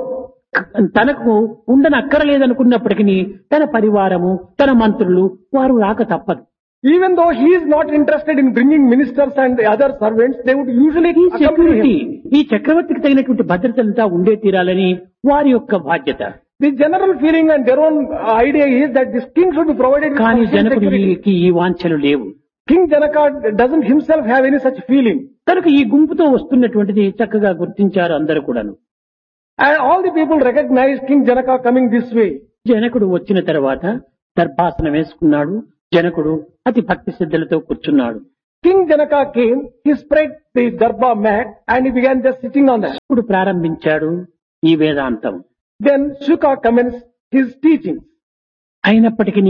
తనకు ఉండని అక్కరలేదనుకున్నప్పటికీ తన పరివారము, తన మంత్రులు వారు రాక తప్పదు. Even though he is not interested in bringing ministers and the other servants, they would usually ఈ accompany సెక్యూరిటీ, him. ఈ చక్రవర్తికి తగినటువంటి భద్రతలంతా ఉండే తీరాలని వారి యొక్క బాధ్యత. The general feeling and their own uh, idea is that this king should be provided with కానీ sufficient security. జనకుడికి ఈ వాంఛలు లేవు. King Janaka doesn't himself have any such feeling. కనుక ఈ గుంపుతో వస్తున్నటువంటిది చక్కగా గుర్తించారు అందరూ కూడాను. And all the people recognized King Janaka coming this way. జనకుడు వచ్చిన తర్వాత దర్భాసనం వేసుకున్నాడు. జనకుడు అతి భక్తి శ్రద్ధలతో కూర్చున్నాడు. King Janaka came, he spread the darbar mat and he began just sitting on that. ఇప్పుడు ప్రారంభించాడు ఈ వేదాంతం. Then Shuka commenced his teachings. అయినప్పటికీ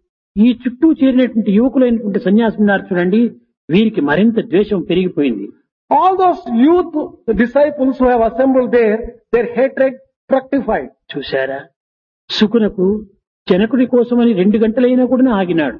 ఈ చుట్టూ చేరినటువంటి యువకులైనటువంటి సన్యాసులు ఉన్నారు చూడండి, వీరికి మరింత ద్వేషం పెరిగిపోయింది. All those youth disciples who have assembled there, their hatred fructified. చూశారా, సుకునకు జనకుడి కోసమని రెండు గంటలైనా కూడా ఆగినాడు.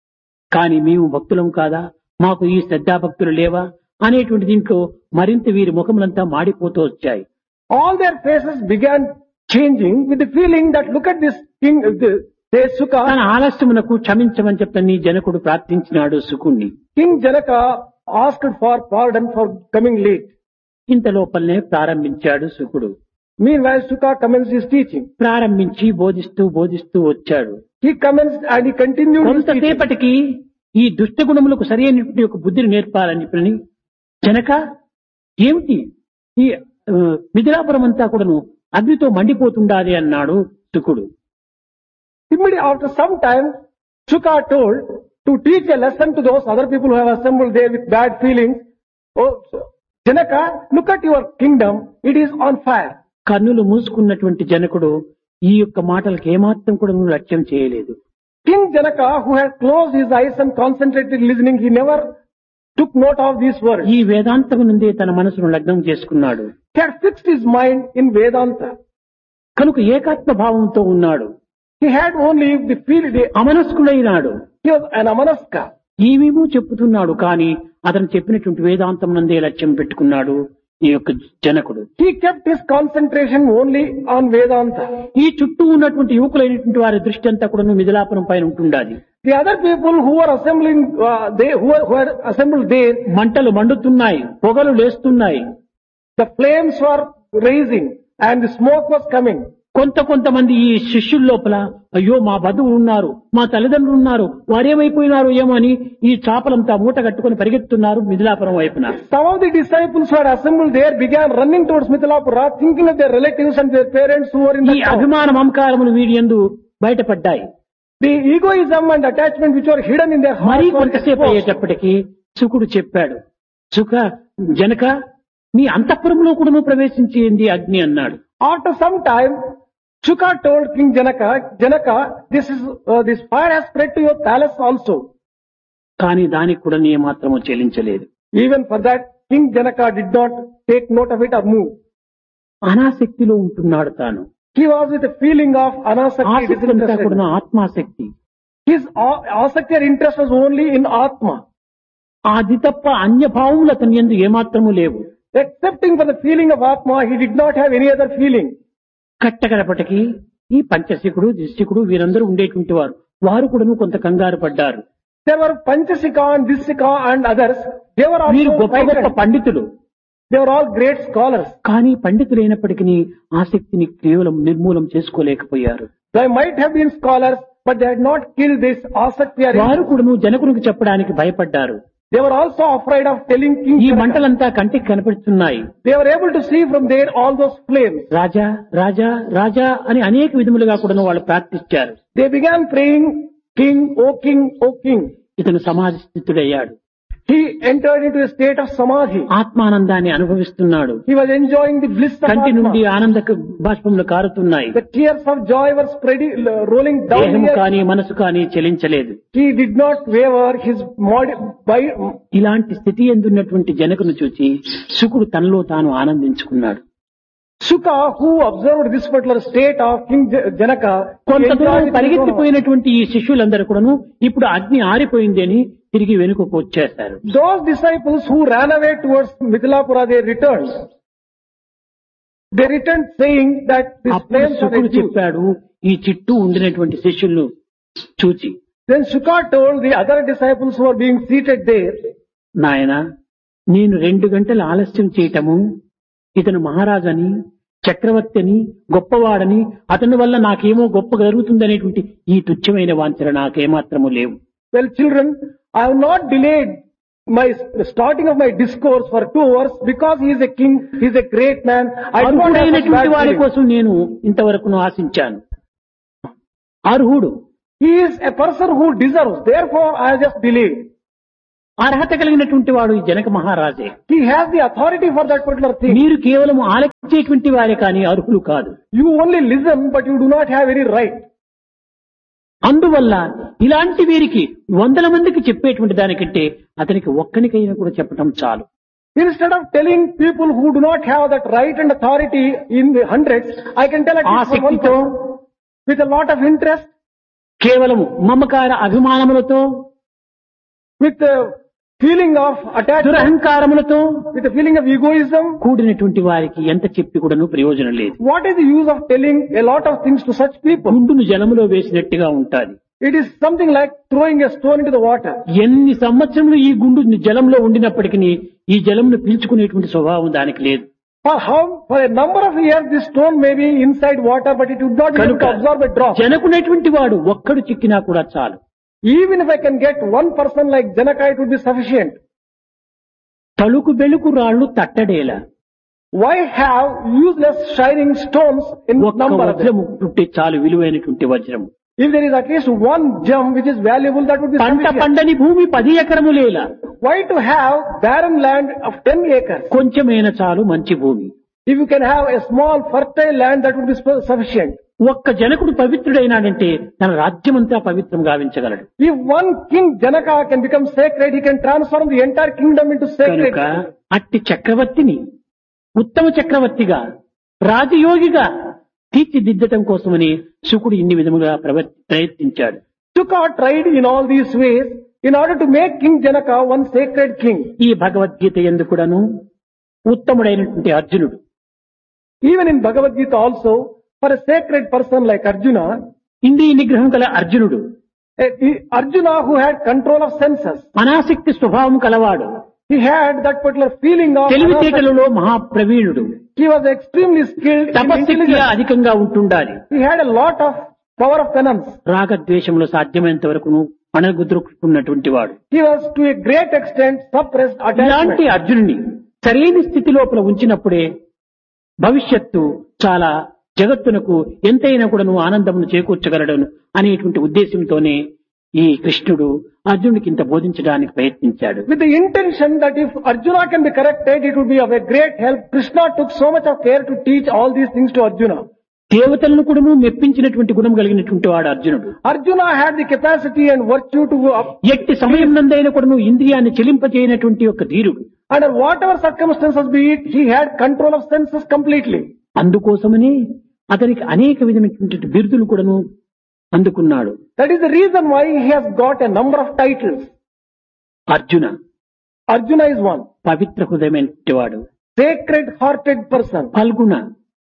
కానీ మేము భక్తులం కాదా, మాకు ఈ శ్రద్ధాభక్తులు లేవా అనేటువంటి దీంట్లో మరింత వీరి ముఖములంతా మాడిపోతూ వచ్చాయి. All their faces began changing with the feeling that look at this king, this, this Shuka. తన ఆలస్యమునకు క్షమించమని చెప్పని జనకుడు ప్రార్థించినాడు సుకుణ్ణి. King Janaka asked for pardon for coming late. ఇంత లోపలనే ప్రారంభించాడు సుకుడు. Meanwhile, Shuka commenced his teaching. ప్రారంభించి బోధిస్తూ బోధిస్తూ వచ్చాడు. He commenced and he continued his teaching. కొంతసేపటికి ఈ దుష్ట గుణములకు సరైనటువంటి ఒక బుద్ధిని నేర్పాలని చెప్పని, జనక ఏమిటి ఈ ఆ, మిథిలాపురం అంతా కూడాను అగ్నితో మండిపోతుండాలి అన్నాడు సుకుడు. Immediately after some time, Shuka told to teach a lesson to those other people who have assembled there with bad feelings. Oh, Janaka, look at your kingdom, it is on fire. కన్నులు మూసుకున్నటువంటి జనకుడు ఈ యొక్క మాటలకు ఏమాత్రం కూడా లక్ష్యం చేయలేదు. King Janaka, who had closed his eyes and concentrated listening, he never took note of these words. ఈ వేదాంతం నుండే తన మనసును లగ్నం చేసుకున్నాడు. He had fixed his mind in Vedanta. కనుక ఏకాత్మ భావంతో ఉన్నాడు. He had only the feel, the, అమనస్కుడైనాడు. he was an amanaska. ఏమేమో చెప్పుతున్నాడు, కానీ అతను చెప్పినటువంటి వేదాంతం నందే లక్ష్యం పెట్టుకున్నాడు ఈ యొక్క జనకుడు. He kept his concentration only on Vedanta. ఈ చుట్టూ ఉన్నటువంటి యువకులైనటువంటి వారి దృష్టి అంతా కూడా మిథిలాపురం పైన ఉంటుండాలి. The other people who were assembling, uh, they who were, who were assembled there, మంటలు మండుతున్నాయి, పొగలు లేస్తున్నాయి. the flames were raising and the smoke was coming. కొంత కొంతమంది ఈ శిష్యుల లోపల అయ్యో మా బంధువులు ఉన్నారు, మా తల్లిదండ్రులు ఉన్నారు, వారేమైపోయినారు ఏమో అని ఈ చాపలంతా మూట కట్టుకుని పరిగెత్తున్నారు మిథిలాపురం వైపున. Some of the disciples who had assembled there began running towards Mithilapura, thinking of their relatives and their parents who were in ఈ the town. అభిమాన మమకారములు వీరి యందు బయటపడ్డాయి. The egoism and attachment which were hidden in their మరీ hearts were కొంతసేపు exposed. అయ్యేటప్పటికి సుకుడు చెప్పాడు, సుఖ జనక మీ అంతఃపురంలో కూడా ప్రవేశించింది అగ్ని అన్నాడు. After some time, Shuka told King Janaka, Janaka, this is uh, this fire has spread to your palace also. కానీ దానికి కూడా నీ మాత్రము చెల్లించలేదు. Even for that, King Janaka did not take note of it or move. అనాసక్తిలో ఉంటున్నాడు తాను. He was with a feeling of anasakti, ఆసక్తి అంతా disinterested. కూడా ఆత్మాసక్తి. His a- asakti or interest was only in Atma. అది తప్ప అన్య భావములు అతని యందు ఏమాత్రము లేవు. Excepting for the feeling of Atma, he did not have any other feeling. కట్టకడపటికి ఈ పంచశికుడు దిశికుడు వీరందరూ ఉండేటువంటి వారు వారు కూడా కొంత కంగారు పడ్డారు. There were Panchasika and Disika and others. They were వీరు also గొప్ప గొప్ప frightened. పండితులు. They were all great scholars. కానీ పండితులైనప్పటికీ ఆసక్తిని కేవలం నిర్మూలం చేసుకోలేకపోయారు. They might have been scholars, but they had not killed this asakti or వారు interest. కూడా జనకునికి చెప్పడానికి భయపడ్డారు. They were also afraid of telling King ఈ Janaka. మంటలంతా కంటికి కనపడుతున్నాయి. They were able to see from there all those flames. రాజా రాజా రాజా అని అనేక విధములుగా కూడా వాళ్ళు ప్రార్థించారు. They began praying, King, O King, O King. ఇతను సమాధి స్థితుడయ్యాడు. He entered into a state of samadhi. ఆత్మానందాన్ని అనుభవిస్తున్నాడు. He was enjoying the bliss of కంటి నుండి Atma. ఆనంద బాష్పములు కారుతున్నాయి. The tears of joy were spreading, rolling down దేహము here. కానీ మనసు కానీ చెలించలేదు. He did not waver his body by, ఇలాంటి స్థితి ఎందున్నటువంటి జనకును చూచి శుకుడు తనలో తాను ఆనందించుకున్నాడు. Shuka, who observed this particular state of King J- Janaka, he కొంత enjoyed దూరం it with his own heart. పరిగెత్తిపోయినటువంటి ఈ శిష్యులందరూ కూడాను ఇప్పుడు అగ్ని ఆరిపోయింది అని తిరిగి వెనుకకు వచ్చేశారు. Those disciples who ran away towards Mithilapura, they returned. They returned saying that this అప్పుడు flames are శుకుడు reduced. చెప్పాడు ఈ చుట్టూ ఉండినటువంటి శిష్యులను చూచి, Then Shuka told the other disciples who were being seated there, నాయనా నేను రెండు గంటల ఆలస్యం చేయటము ఇతను మహారాజని చక్రవర్తి అని గొప్పవాడని అతని వల్ల నాకేమో గొప్ప జరుగుతుందనేటువంటి ఈ తుచ్చమైన వాంఛన నాకేమాత్రము లేవు. well children, I have not delayed my starting of my discourse for two hours because he is a king, he is a great man. I do not have such అర్హుడైనటువంటి bad వారి feelings. కోసం నేను ఇంతవరకు ఆశించాను. అర్హుడు He is a person who deserves. Therefore, I just believe. అర్హత కలిగినటువంటి వాడు ఈ Janaka మహారాజే. He has the authority for that particular thing. మీరు కేవలం ఆలకించేటువంటి వారే కానీ అర్హులు కాదు. You only listen, but you do not have any right. అందువల్ల ఇలాంటి వీరికి వందల మందికి చెప్పేటువంటి దానికంటే అతనికి ఒక్కనికైనా కూడా చెప్పటం చాలు. Instead of telling people who do not have that right and authority in the hundreds, I can tell at ఆ least for one శక్తితో person with a lot of interest, కేవలము మమకార అభిమానములతో, with a feeling of attachment, దురహంకారములతో with a feeling of egoism. కూడినటువంటి వారికి ఎంత చెప్పి కూడాను ప్రయోజనం లేదు. What is the use of telling a lot of things to such people? గుండును జలములో వేసినట్టుగా ఉంటాది. It is something like throwing a stone into the water. ఎన్ని సంవత్సరములు ఈ గుండు జలంలో ఉండినప్పటికీ ఈ జలమును పీల్చుకునేటువంటి స్వభావం దానికి లేదు. For how, for a number of years this stone may be inside water, but it would not be able to absorb a drop. జనకునేటువంటి వాడు ఒక్కడు చిక్కినా కూడా చాలు. Even if I can get one person like Janaka, it would be sufficient. తలుకు బెలుకు రాళ్లు తట్టడేలా. Why have useless shining stones in ఒక్క number of them? వజ్రము పుట్టే చాలు విలువైనటువంటి వజ్రము. If there is at least one gem which is valuable, that would be పంట sufficient. పండని భూమి పది ఎకరములేలా. Why to have barren land of ten acres? కొంచెమైన చాలు మంచి భూమి. If you can have a small fertile land, that would be su- sufficient. ఒక్క జనకుడు పవిత్రుడైనాడంటే తన రాజ్యమంతా పవిత్రం గావించగలడు. If one king Janaka can become sacred, he can transform the entire kingdom into sacred. కనుక అట్టి చక్రవర్తిని ఉత్తమ చక్రవర్తిగా రాజయోగిగా తీర్చిదిద్దటం కోసమని శుకుడు ఇన్ని విధముగా ప్రవ- ప్రయత్నించాడు. Suka tried in all these ways in order to make King Janaka one sacred king. ఈ భగవద్గీత యందు కూడాను ఉత్తముడైనటువంటి అర్జునుడు Even in Bhagavad Gita also, for a sacred person like Arjuna, ఇంద్రియ నిగ్రహం గల అర్జునుడు, a- he- Arjuna who had control of senses, అనాసక్తి స్వభావం కలవాడు, he had that particular feeling of తెలివితేటలలో మహాప్రవీణుడు, he was extremely skilled in తపశక్తి intelligence. అధికంగా ఉంటుండాలి. He had a lot of power of penance. రాగద్వేషములు సాధ్యమైనంత వరకు అణగుద్రుకున్నటువంటి వాడు. He was to a great extent suppressed ఇలాంటి attachment. అర్జునుని సరైన స్థితి లోపల ఉంచినప్పుడే భవిష్యత్తు చాలా జగత్తునకు ఎంతైనా కూడాను ఆనందమును చేకూర్చగలడను అనేటువంటి ఉద్దేశంతోనే ఈ కృష్ణుడు అర్జునుడికి ఇంత బోధించడానికి ప్రయత్నించాడు. With the intention that if Arjuna can be corrected, it would be of a great help. Krishna took so much of care to teach all these things to Arjuna. దేవతలను కూడాను మెప్పించినటువంటి గుణం కలిగినటువంటి వాడు అర్జునుడు. Arjuna had the capacity and virtue to, uh, ఎట్టి సమయం నందైనా కూడాను ఇంద్రియాన్ని చెలింపజేయనటువంటి ఒక ధీరుడు. under whatever circumstances be it, he had control of senses completely. అందుకోసమని అతనికి అనేక విధమైనటువంటి బిరుదులు కూడాను అందుకున్నాడు. That is the reason why he has got a number of titles. Arjuna Arjuna is one. పవిత్ర హృదయమైనటువంటి వాడు, Sacred hearted person. Phalguna,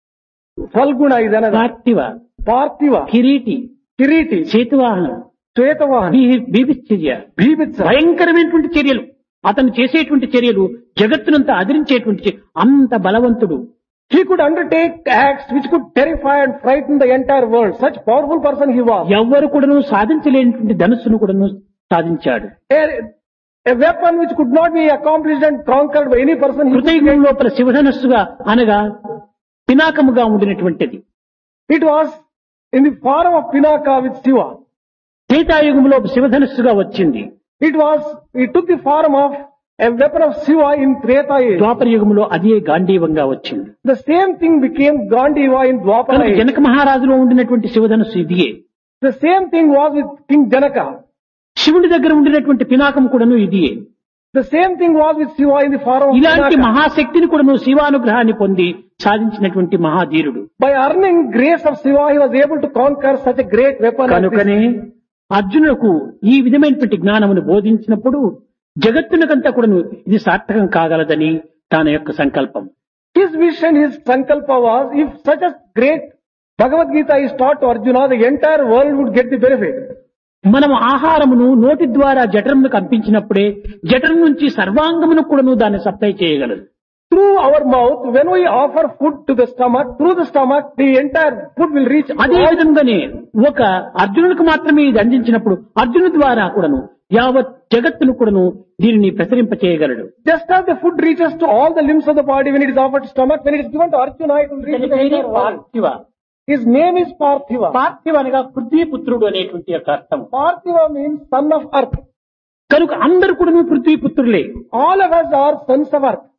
Falguna is another. పార్థివ, Parthiva. Kireeti, Kiriti. చేతువాహనం, Svetavahan. Be- బీభత్సర్య, Bhibitsa. భయంకరమైనటువంటి చర్యలు, అతను చేసేటువంటి చర్యలు జగత్తునంతా అదిరించేటువంటి చర్య- అంత బలవంతుడు. He could undertake acts which could terrify and frighten the entire world. Such powerful person he was. ఎవ్వరు కూడాను సాధించలేనటువంటి ధనుస్సును కూడాను సాధించాడు. A, a weapon which could not be accomplished and conquered by any person. He could కృతయుగం get. లోపల శివధనస్సుగా అనగా పినాకముగా ఉండినటువంటిది. It was in the form of Pinaka with Shiva. త్రేతాయుగంలో శివధనస్సుగా వచ్చింది. It was, it took the form of a weapon of Shiva in Treta age. ద్వాపర యుగంలో అదే గాంధీవంగా వచ్చింది. The same thing became Gandiva in Dwapara కనుక age. Janaka మహారాజులో ఉండినటువంటి శివధనస్సు ఇదియే. The same thing was with King Janaka. శివుడి దగ్గర ఉండినటువంటి పినాకం కూడాను ఇదియే. The same thing was with Shiva in the form of ఇలాంటి Pinaka. మహాశక్తిని కూడాను శివానుగ్రహాన్ని పొంది సాధించినటువంటి మహాధీరుడు. By earning grace of Shiva, he was able to conquer such a great weapon. as this. కనుకనే అర్జునులకు ఈ విధమైనటువంటి జ్ఞానమును బోధించినప్పుడు జగత్తునకంతా కూడాను ఇది సార్థకం కాగలదని తన యొక్క సంకల్పం. His vision, his sankalpa was, if such a great Bhagavad Gita is taught to Arjuna, the entire world would get the benefit. మనం ఆహారమును నోటి ద్వారా జఠరమును కంపించినప్పుడే జఠరం నుంచి సర్వాంగమును కూడాను దాన్ని సప్లై చేయగలదు. Through our mouth, when we offer food to the stomach, through the stomach, the entire food will reach. అదే విధంగానే ఒక అర్జునుడికి మాత్రమే ఇది అందించినప్పుడు అర్జునుడి ద్వారా కూడాను యావత్ జగత్తును కూడాను దీనిని ప్రసరింప చేయగలడు. Just as the food reaches to all the limbs of the body when it is offered to stomach, when it is given to Arjuna, it will reach to the entire world. పార్థివ. His name is Parthiva. పార్థివ అనగా పృథ్వీపుత్రుడు అనేటువంటి యొక్క అర్థం. Parthiva means son of earth. కనుక అందరు కూడాను పృథ్వీపుత్రులే. All of us are sons of earth.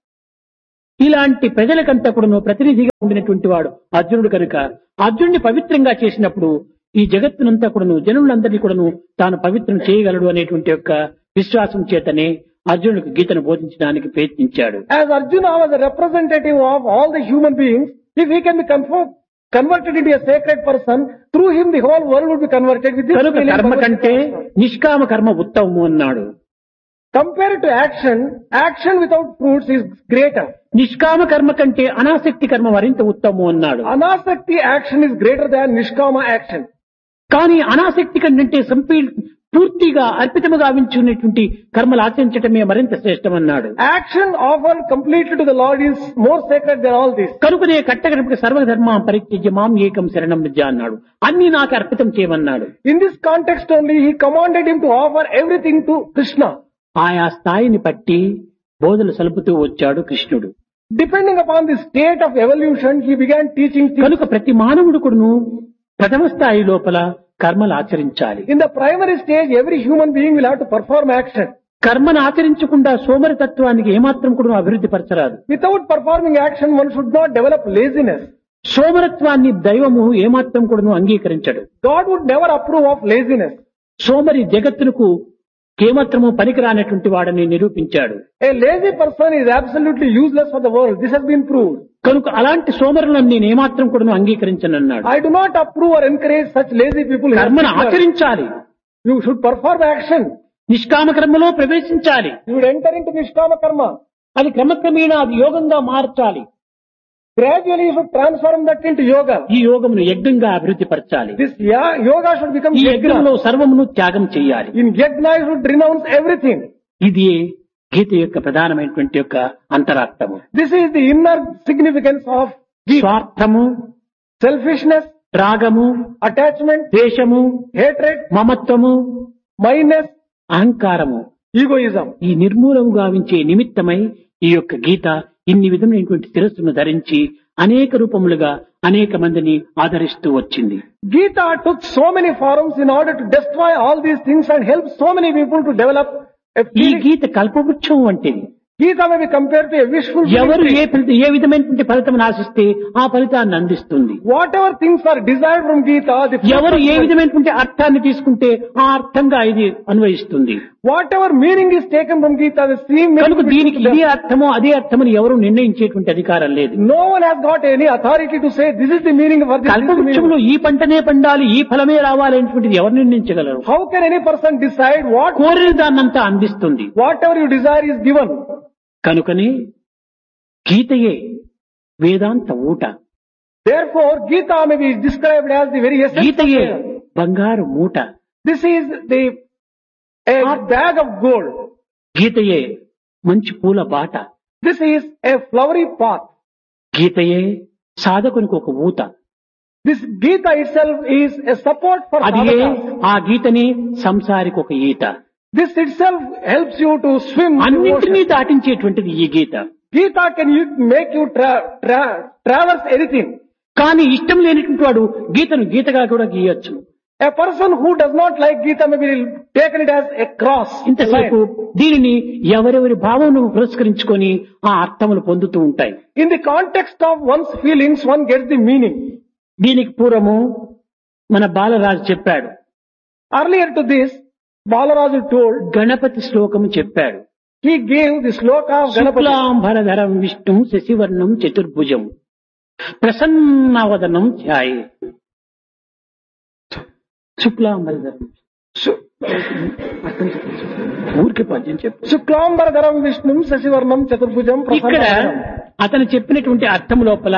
ఇలాంటి ప్రజలకంతా కూడాను ప్రతినిధిగా ఉండినటువంటి వాడు అర్జునుడు కనుక అర్జునుడిని పవిత్రంగా చేసినప్పుడు ఈ జగత్తునంతా కూడాను జనులందరినీ కూడాను తాను పవిత్రం చేయగలడు అనేటువంటి యొక్క విశ్వాసం చేతనే అర్జునుడికి గీతను బోధించడానికి ప్రయత్నించాడు. As Arjuna was a representative of all the human beings, if he can be conform, converted into a sacred person, through him the whole world would be converted with this కనుక feeling. కర్మ కంటే నిష్కామ కర్మ ఉత్తమము అన్నాడు. Compared to action, action without fruits is greater. నిష్కామ కర్మ కంటే అనాసక్తి కర్మ మరింత ఉత్తమము అన్నాడు. Anasakti action is greater than Nishkama action. కానీ అనాసక్తి కంటే సంపీ పూర్తిగా అర్పితముగా వించున్నటువంటి కర్మలు ఆచరించటమే మరింత శ్రేష్టమన్నాడు. Action offered completely to the Lord is more sacred than all this. కనుకనే కట్టగడపకి సర్వధర్మ పరిత్యజ్య మాం ఏకం శరణం వ్రజ అన్నాడు. అన్ని నాకు అర్పితం చేయమన్నాడు. In this context only, he commanded him to offer everything to Krishna. ఆయా స్థాయిని బట్టి బోధలు సలుపుతూ వచ్చాడు కృష్ణుడు. Depending upon the state of evolution, he began teaching things. కనుక ప్రతి మానవుడు కూడాను ప్రథమ స్థాయి లోపల కర్మలు ఆచరించాలి. In the primary stage, every human being will have to perform action. కర్మను ఆచరించకుండా సోమరితత్వానికి ఏమాత్రం కూడా అభివృద్ధి పరచరాదు. Without performing action, one should not develop laziness. సోమరత్వాన్ని దైవము ఏమాత్రం కూడా అంగీకరించడు. God would never approve of laziness. సోమరి జగత్తునకు ఏమాత్రము పనికిరానటువంటి వాడని నిరూపించాడు. A lazy person is absolutely useless for the world. This has been proved. కనుక అలాంటి సోమరులను నేను ఏమాత్రం కూడా అంగీకరించనన్నాడు. I do not approve or encourage such lazy people. కర్మను ఆచరించాలి. You should perform action. నిష్కామ కర్మలో ప్రవేశించాలి. You would enter into Nishkama karma. అది క్రమక్రమేణా అది యోగంగా మార్చాలి. Gradually you should transform that into yoga. ఈ యోగమును యజ్ఞంగా అభివృద్ధి పరచాలి. This ya- yoga should become ఈ yajna. యజ్ఞంలో సర్వమును త్యాగం చేయాలి. In yajna you should renounce everything. ఇది గీత యొక్క ప్రధానమైనటువంటి యొక్క అంతరార్థము. This is the inner significance of Gita. స్వార్థము, Selfishness, రాగము, attachment, ద్వేషము, hatred, మమత్వము, mindness, అహంకారము egoism. ఈ నిర్మూలము గావించే నిమిత్తమై ఈ యొక్క గీత ఇన్ని విధమైనటువంటి శిరస్సును ధరించి అనేక రూపములుగా అనేక మందిని ఆదరిస్తూ వచ్చింది. Gita took so many forms in order to destroy all these things and help so many people to develop a ఈ feeling. గీత కల్పవృక్షం వంటిది. Gita may be compared to a wishful ఎవరు ఏ thinking. ఫలిత ఏ విధమైనటువంటి ఫలితం ఆశిస్తే ఆ ఫలితాన్ని అందిస్తుంది. Whatever things are desired from Gita, the ఎవరు ఏ విధమైనటువంటి అర్థాన్ని తీసుకుంటే ఆ అర్థంగా ఇది అన్వయిస్తుంది. whatever meaning is taken from Gita, the same కనుక meaning. దీనికి ఇదే అర్థమో అదే అర్థమని ఎవరు నిర్ణయించేటువంటి అధికారం లేదు. No one has got any authority to say this is the meaning for this. This is the meaning. కల్పవృక్షంలో ఈ పంటనే పండాలి ఈ ఫలమే రావాలి అనేటువంటిది ఎవరు నిర్ణయించగలరు? How can any person decide what కోరిన దాన్నంతా అందిస్తుంది. whatever you desire is given? కనుకని గీతయే వేదాంత ఊట, Therefore, Gita may be described as the very essence of గీతయే Vedanta. బంగారు మూట, This is the a bag of gold. గీతయే మంచి పూల బాట, This is a flowery path. గీతయే సాధకునికి ఒక ఊత. This Gita itself is a support for అది sadhaka. ఆ గీతని సంసారికి ఒక ఈత. This itself helps you to swim. in అన్నింటినీ ocean. దాటించేటువంటిది ఈ గీత. Gita can you make you tra- tra- traverse anything. కానీ ఇష్టం లేనటువంటి వాడు గీతను గీతగా కూడా గీయొచ్చు. A person who does not like Gita may be taken it as a cross. a ఇంతసేపు line. దీనిని ఎవరెవరి భావమును పురస్కరించుకొని ఆ అర్థములు పొందుతూ ఉంటాయి. In the context of one's feelings, one gets the meaning. దీనికి పూర్వము మన బాలరాజు చెప్పాడు. Earlier to this, Balaraju told, Ganapati శ్లోకము చెప్పాడు. he gave the sloka of Ganapati. శుక్లాంబరధరం విష్ణుం శశివర్ణం చతుర్భుజం ప్రసన్నవదనం ధ్యాయే. శుక్లాంబరధరం Su- ఊరికి పద్యం చెప్పు. శుక్లాంబరధరం విష్ణుం శశివర్ణం చతుర్భుజం ఇక్కడ ప్రసన్నవదనం. అతను చెప్పినటువంటి అర్థము లోపల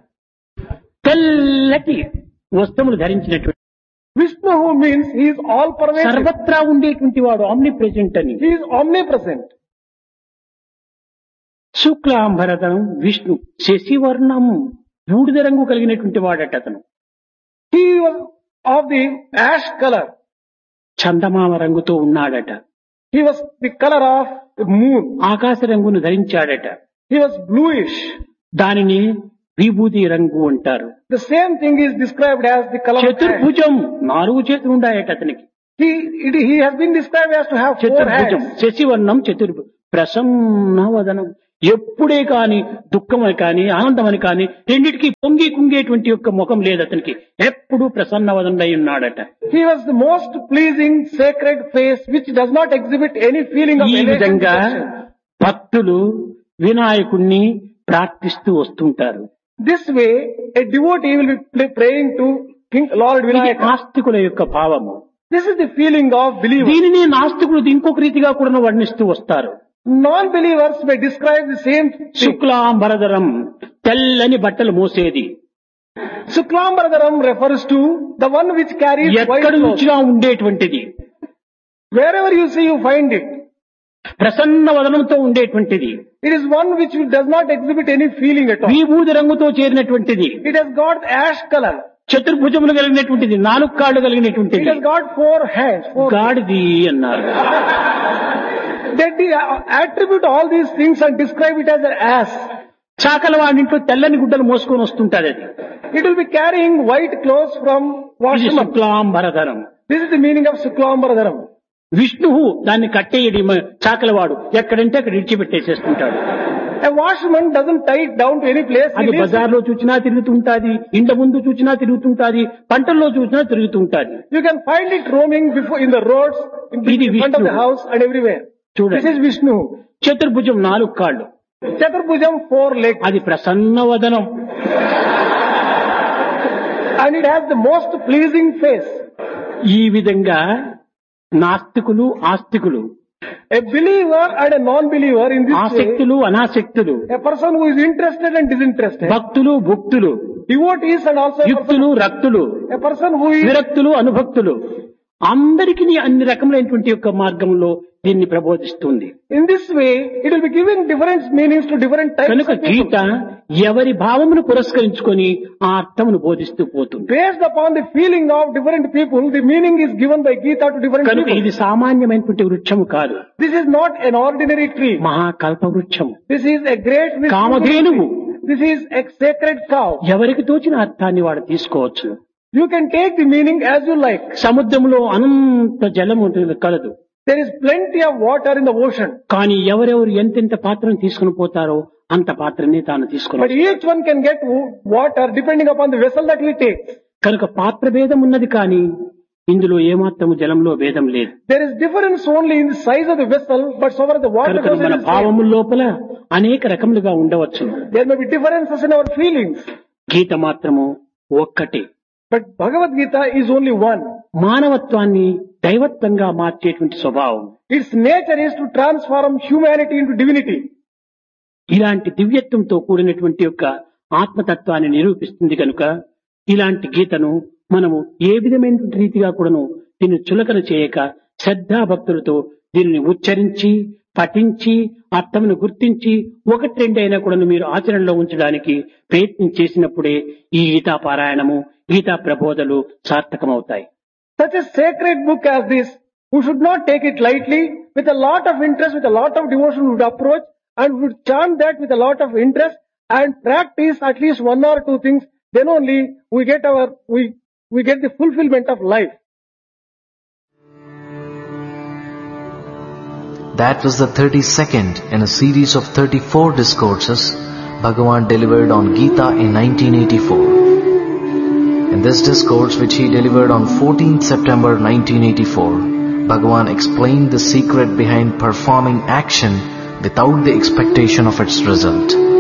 తెల్లటి వస్త్రములు ధరించినటువంటి Vishnu who means he is all pervasive. సర్వత్రా ఉండేటువంటి వాడు ఆమ్ని ప్రెజెంట్ అని. He is omnipresent. శుక్లాంబరధరం విష్ణు శశివర్ణం బూడిద రంగు కలిగినటువంటి వాడట అతను. He was of the ash color. చందమామ రంగుతో ఉన్నాడట. He was the color of the moon. ఆకాశ రంగును ధరించాడట. He was bluish. దానిని విభూతి రంగు అంటారు. The same thing is described as the color of ash. చతుర్భుజం నాలుగు చేతులు ఉన్నాయట అతనికి. He, it, he has been described as to have four చతుర్భుజం hands. శశివర్ణం చతుర్భుజం ప్రసన్నవదనం. ఎప్పుడే కాని దుఃఖమని కాని ఆనందమని కాని రెండిటికి పొంగి కుంగేటువంటి యొక్క ముఖం లేదు అతనికి. ఎప్పుడు ప్రసన్నవదనై ఉన్నాడట. He was the most pleasing sacred face which does not exhibit any feeling of ఈ elation. విధంగా భక్తులు వినాయకుణ్ణి ప్రార్థిస్తూ వస్తుంటారు. This way, a devotee will be pl- praying to King Lord ఇది Vinayaka. ఆస్తికుల యొక్క భావము. This is the feeling of believers. దీనిని నాస్తికులు ఇంకొక రీతిగా కూడా వర్ణిస్తూ వస్తారు. Non-believers may describe the same thing. శుక్లాంబరధరం తెల్లని బట్టలు మోసేది. Shuklambaradaram refers to the one which carries white ఎక్కడ clothes. నుంచిగా ఉండేటువంటిది. Wherever you see, you find it. Prasanna వదనంతో ఉండేటువంటిది. It is one which does not exhibit any feeling at all. విభూది రంగుతో చేరినటువంటిది. It has got ash color. చతుర్భుజములు కలిగినటువంటిది. నాలుగు కాళ్ళు It కలిగినటువంటిది. has got four hands. Four. గాడిది అన్నారు. They de- attribute all these things and describe it as an ass. చాకల వాడింట్లో తెల్లని గుడ్డలు మోసుకొని వస్తుంటారు. అది It will be carrying white clothes from ఇది washroom. శుక్లాంబరధరం. This is the meaning of Shuklambaradaram. విష్ణువు దాన్ని కట్టేయడి చాకలవాడు ఎక్కడంటే అక్కడ ఇడిచిపెట్టేసేస్తుంటాడు. A washerman doesn't tie it down to any place. He అది leaves it. బజార్లో చూసినా తిరుగుతుంటాది, ఇంట ముందు చూసినా తిరుగుతుంటాది, పంటల్లో చూసినా తిరుగుతుంటాది. You can find it roaming before in the roads, in the ఇది in front of the విష్ణువు. house and everywhere. This చూడండి, is Vishnu. చతుర్భుజం నాలుగు కాళ్ళు, Chaturbhujam four legs. అది ప్రసన్న వదనం. And it has the most pleasing face. ఈ విధంగా నాస్తికులు ఆస్తికులు, A believer and a non-believer in this way, ఆసక్తులు అనాసక్తులు, a person who is interested and disinterested, భక్తులు భుక్తులు, devotees and also a person, యుక్తులు రక్తులు, a person who is విరక్తులు అనుభక్తులు, అందరికీ అన్ని రకములైనటువంటి యొక్క మార్గంలో దీన్ని ప్రబోధిస్తుంది. in this way, it will be giving different meanings to different types కనుక of people. గీత ఎవరి భావమును పురస్కరించుకొని ఆ అర్థమును బోధిస్తూ పోతుంది. Based upon the feeling of different people, the meaning is given by Gita to different కనుక people. ఇది సామాన్యమైనటువంటి వృక్షము కాదు, This is not an ordinary tree. మహాకల్ప వృక్షము, This is a great wisdom. Kamadhenu. This is a sacred cow. ఎవరికి తోచిన అర్థాన్ని వాడు తీసుకోవచ్చు. You can take the meaning as you like. సముద్రంలో అనంత జలము కలదు, There is plenty of water in the ocean. కానీ ఎవరెవరు ఎంతెంత పాత్రను తీసుకుని పోతారో అంత పాత్రని తాను But తీసుకుని. each one can get w- water depending upon the vessel that he takes. కనుక పాత్ర భేదం ఉన్నది, కానీ ఇందులో ఏమాత్రము జలంలో భేదం లేదు. There is difference only in the size of the vessel, but so far as the water కనుక goes, మన it is same. భావము లోపల అనేక రకములుగా ఉండవచ్చు. There may be differences in our feelings. గీత మాత్రము ఒక్కటే. But Bhagavad Gita is only one. మానవత్వాన్ని దైవత్వంగా మార్చేటువంటి స్వభావం. Its nature is to transform humanity into divinity. ఇలాంటి దివ్యత్వంతో కూడినటువంటి యొక్క ఆత్మతత్వాన్ని నిరూపిస్తుంది. కనుక ఇలాంటి గీతను మనము ఏ విధమైన రీతిగా కూడాను దీన్ని చులకన చేయక శ్రద్ధాభక్తులతో దీనిని ఉచ్చరించి పఠించి అర్థమును గుర్తించి ఒకటి రెండైనా కూడా మీరు ఆచరణలో ఉంచడానికి ప్రయత్నం చేసినప్పుడే ఈ గీతా పారాయణము Gita ప్రబోధలు సార్థకమవుతాయి. Such a sacred book as this, who should not take it lightly, with a lot of interest, with a lot of devotion would approach and would chant that with a lot of interest and practice at least one or two things, then only we get our, we, we get the fulfillment of life. That was the thirty-second in a series of thirty-four discourses Bhagavan delivered on Gita in nineteen eighty-four. In this discourse, which he delivered on fourteenth September nineteen eighty-four, Bhagavan explained the secret behind performing action without the expectation of its result.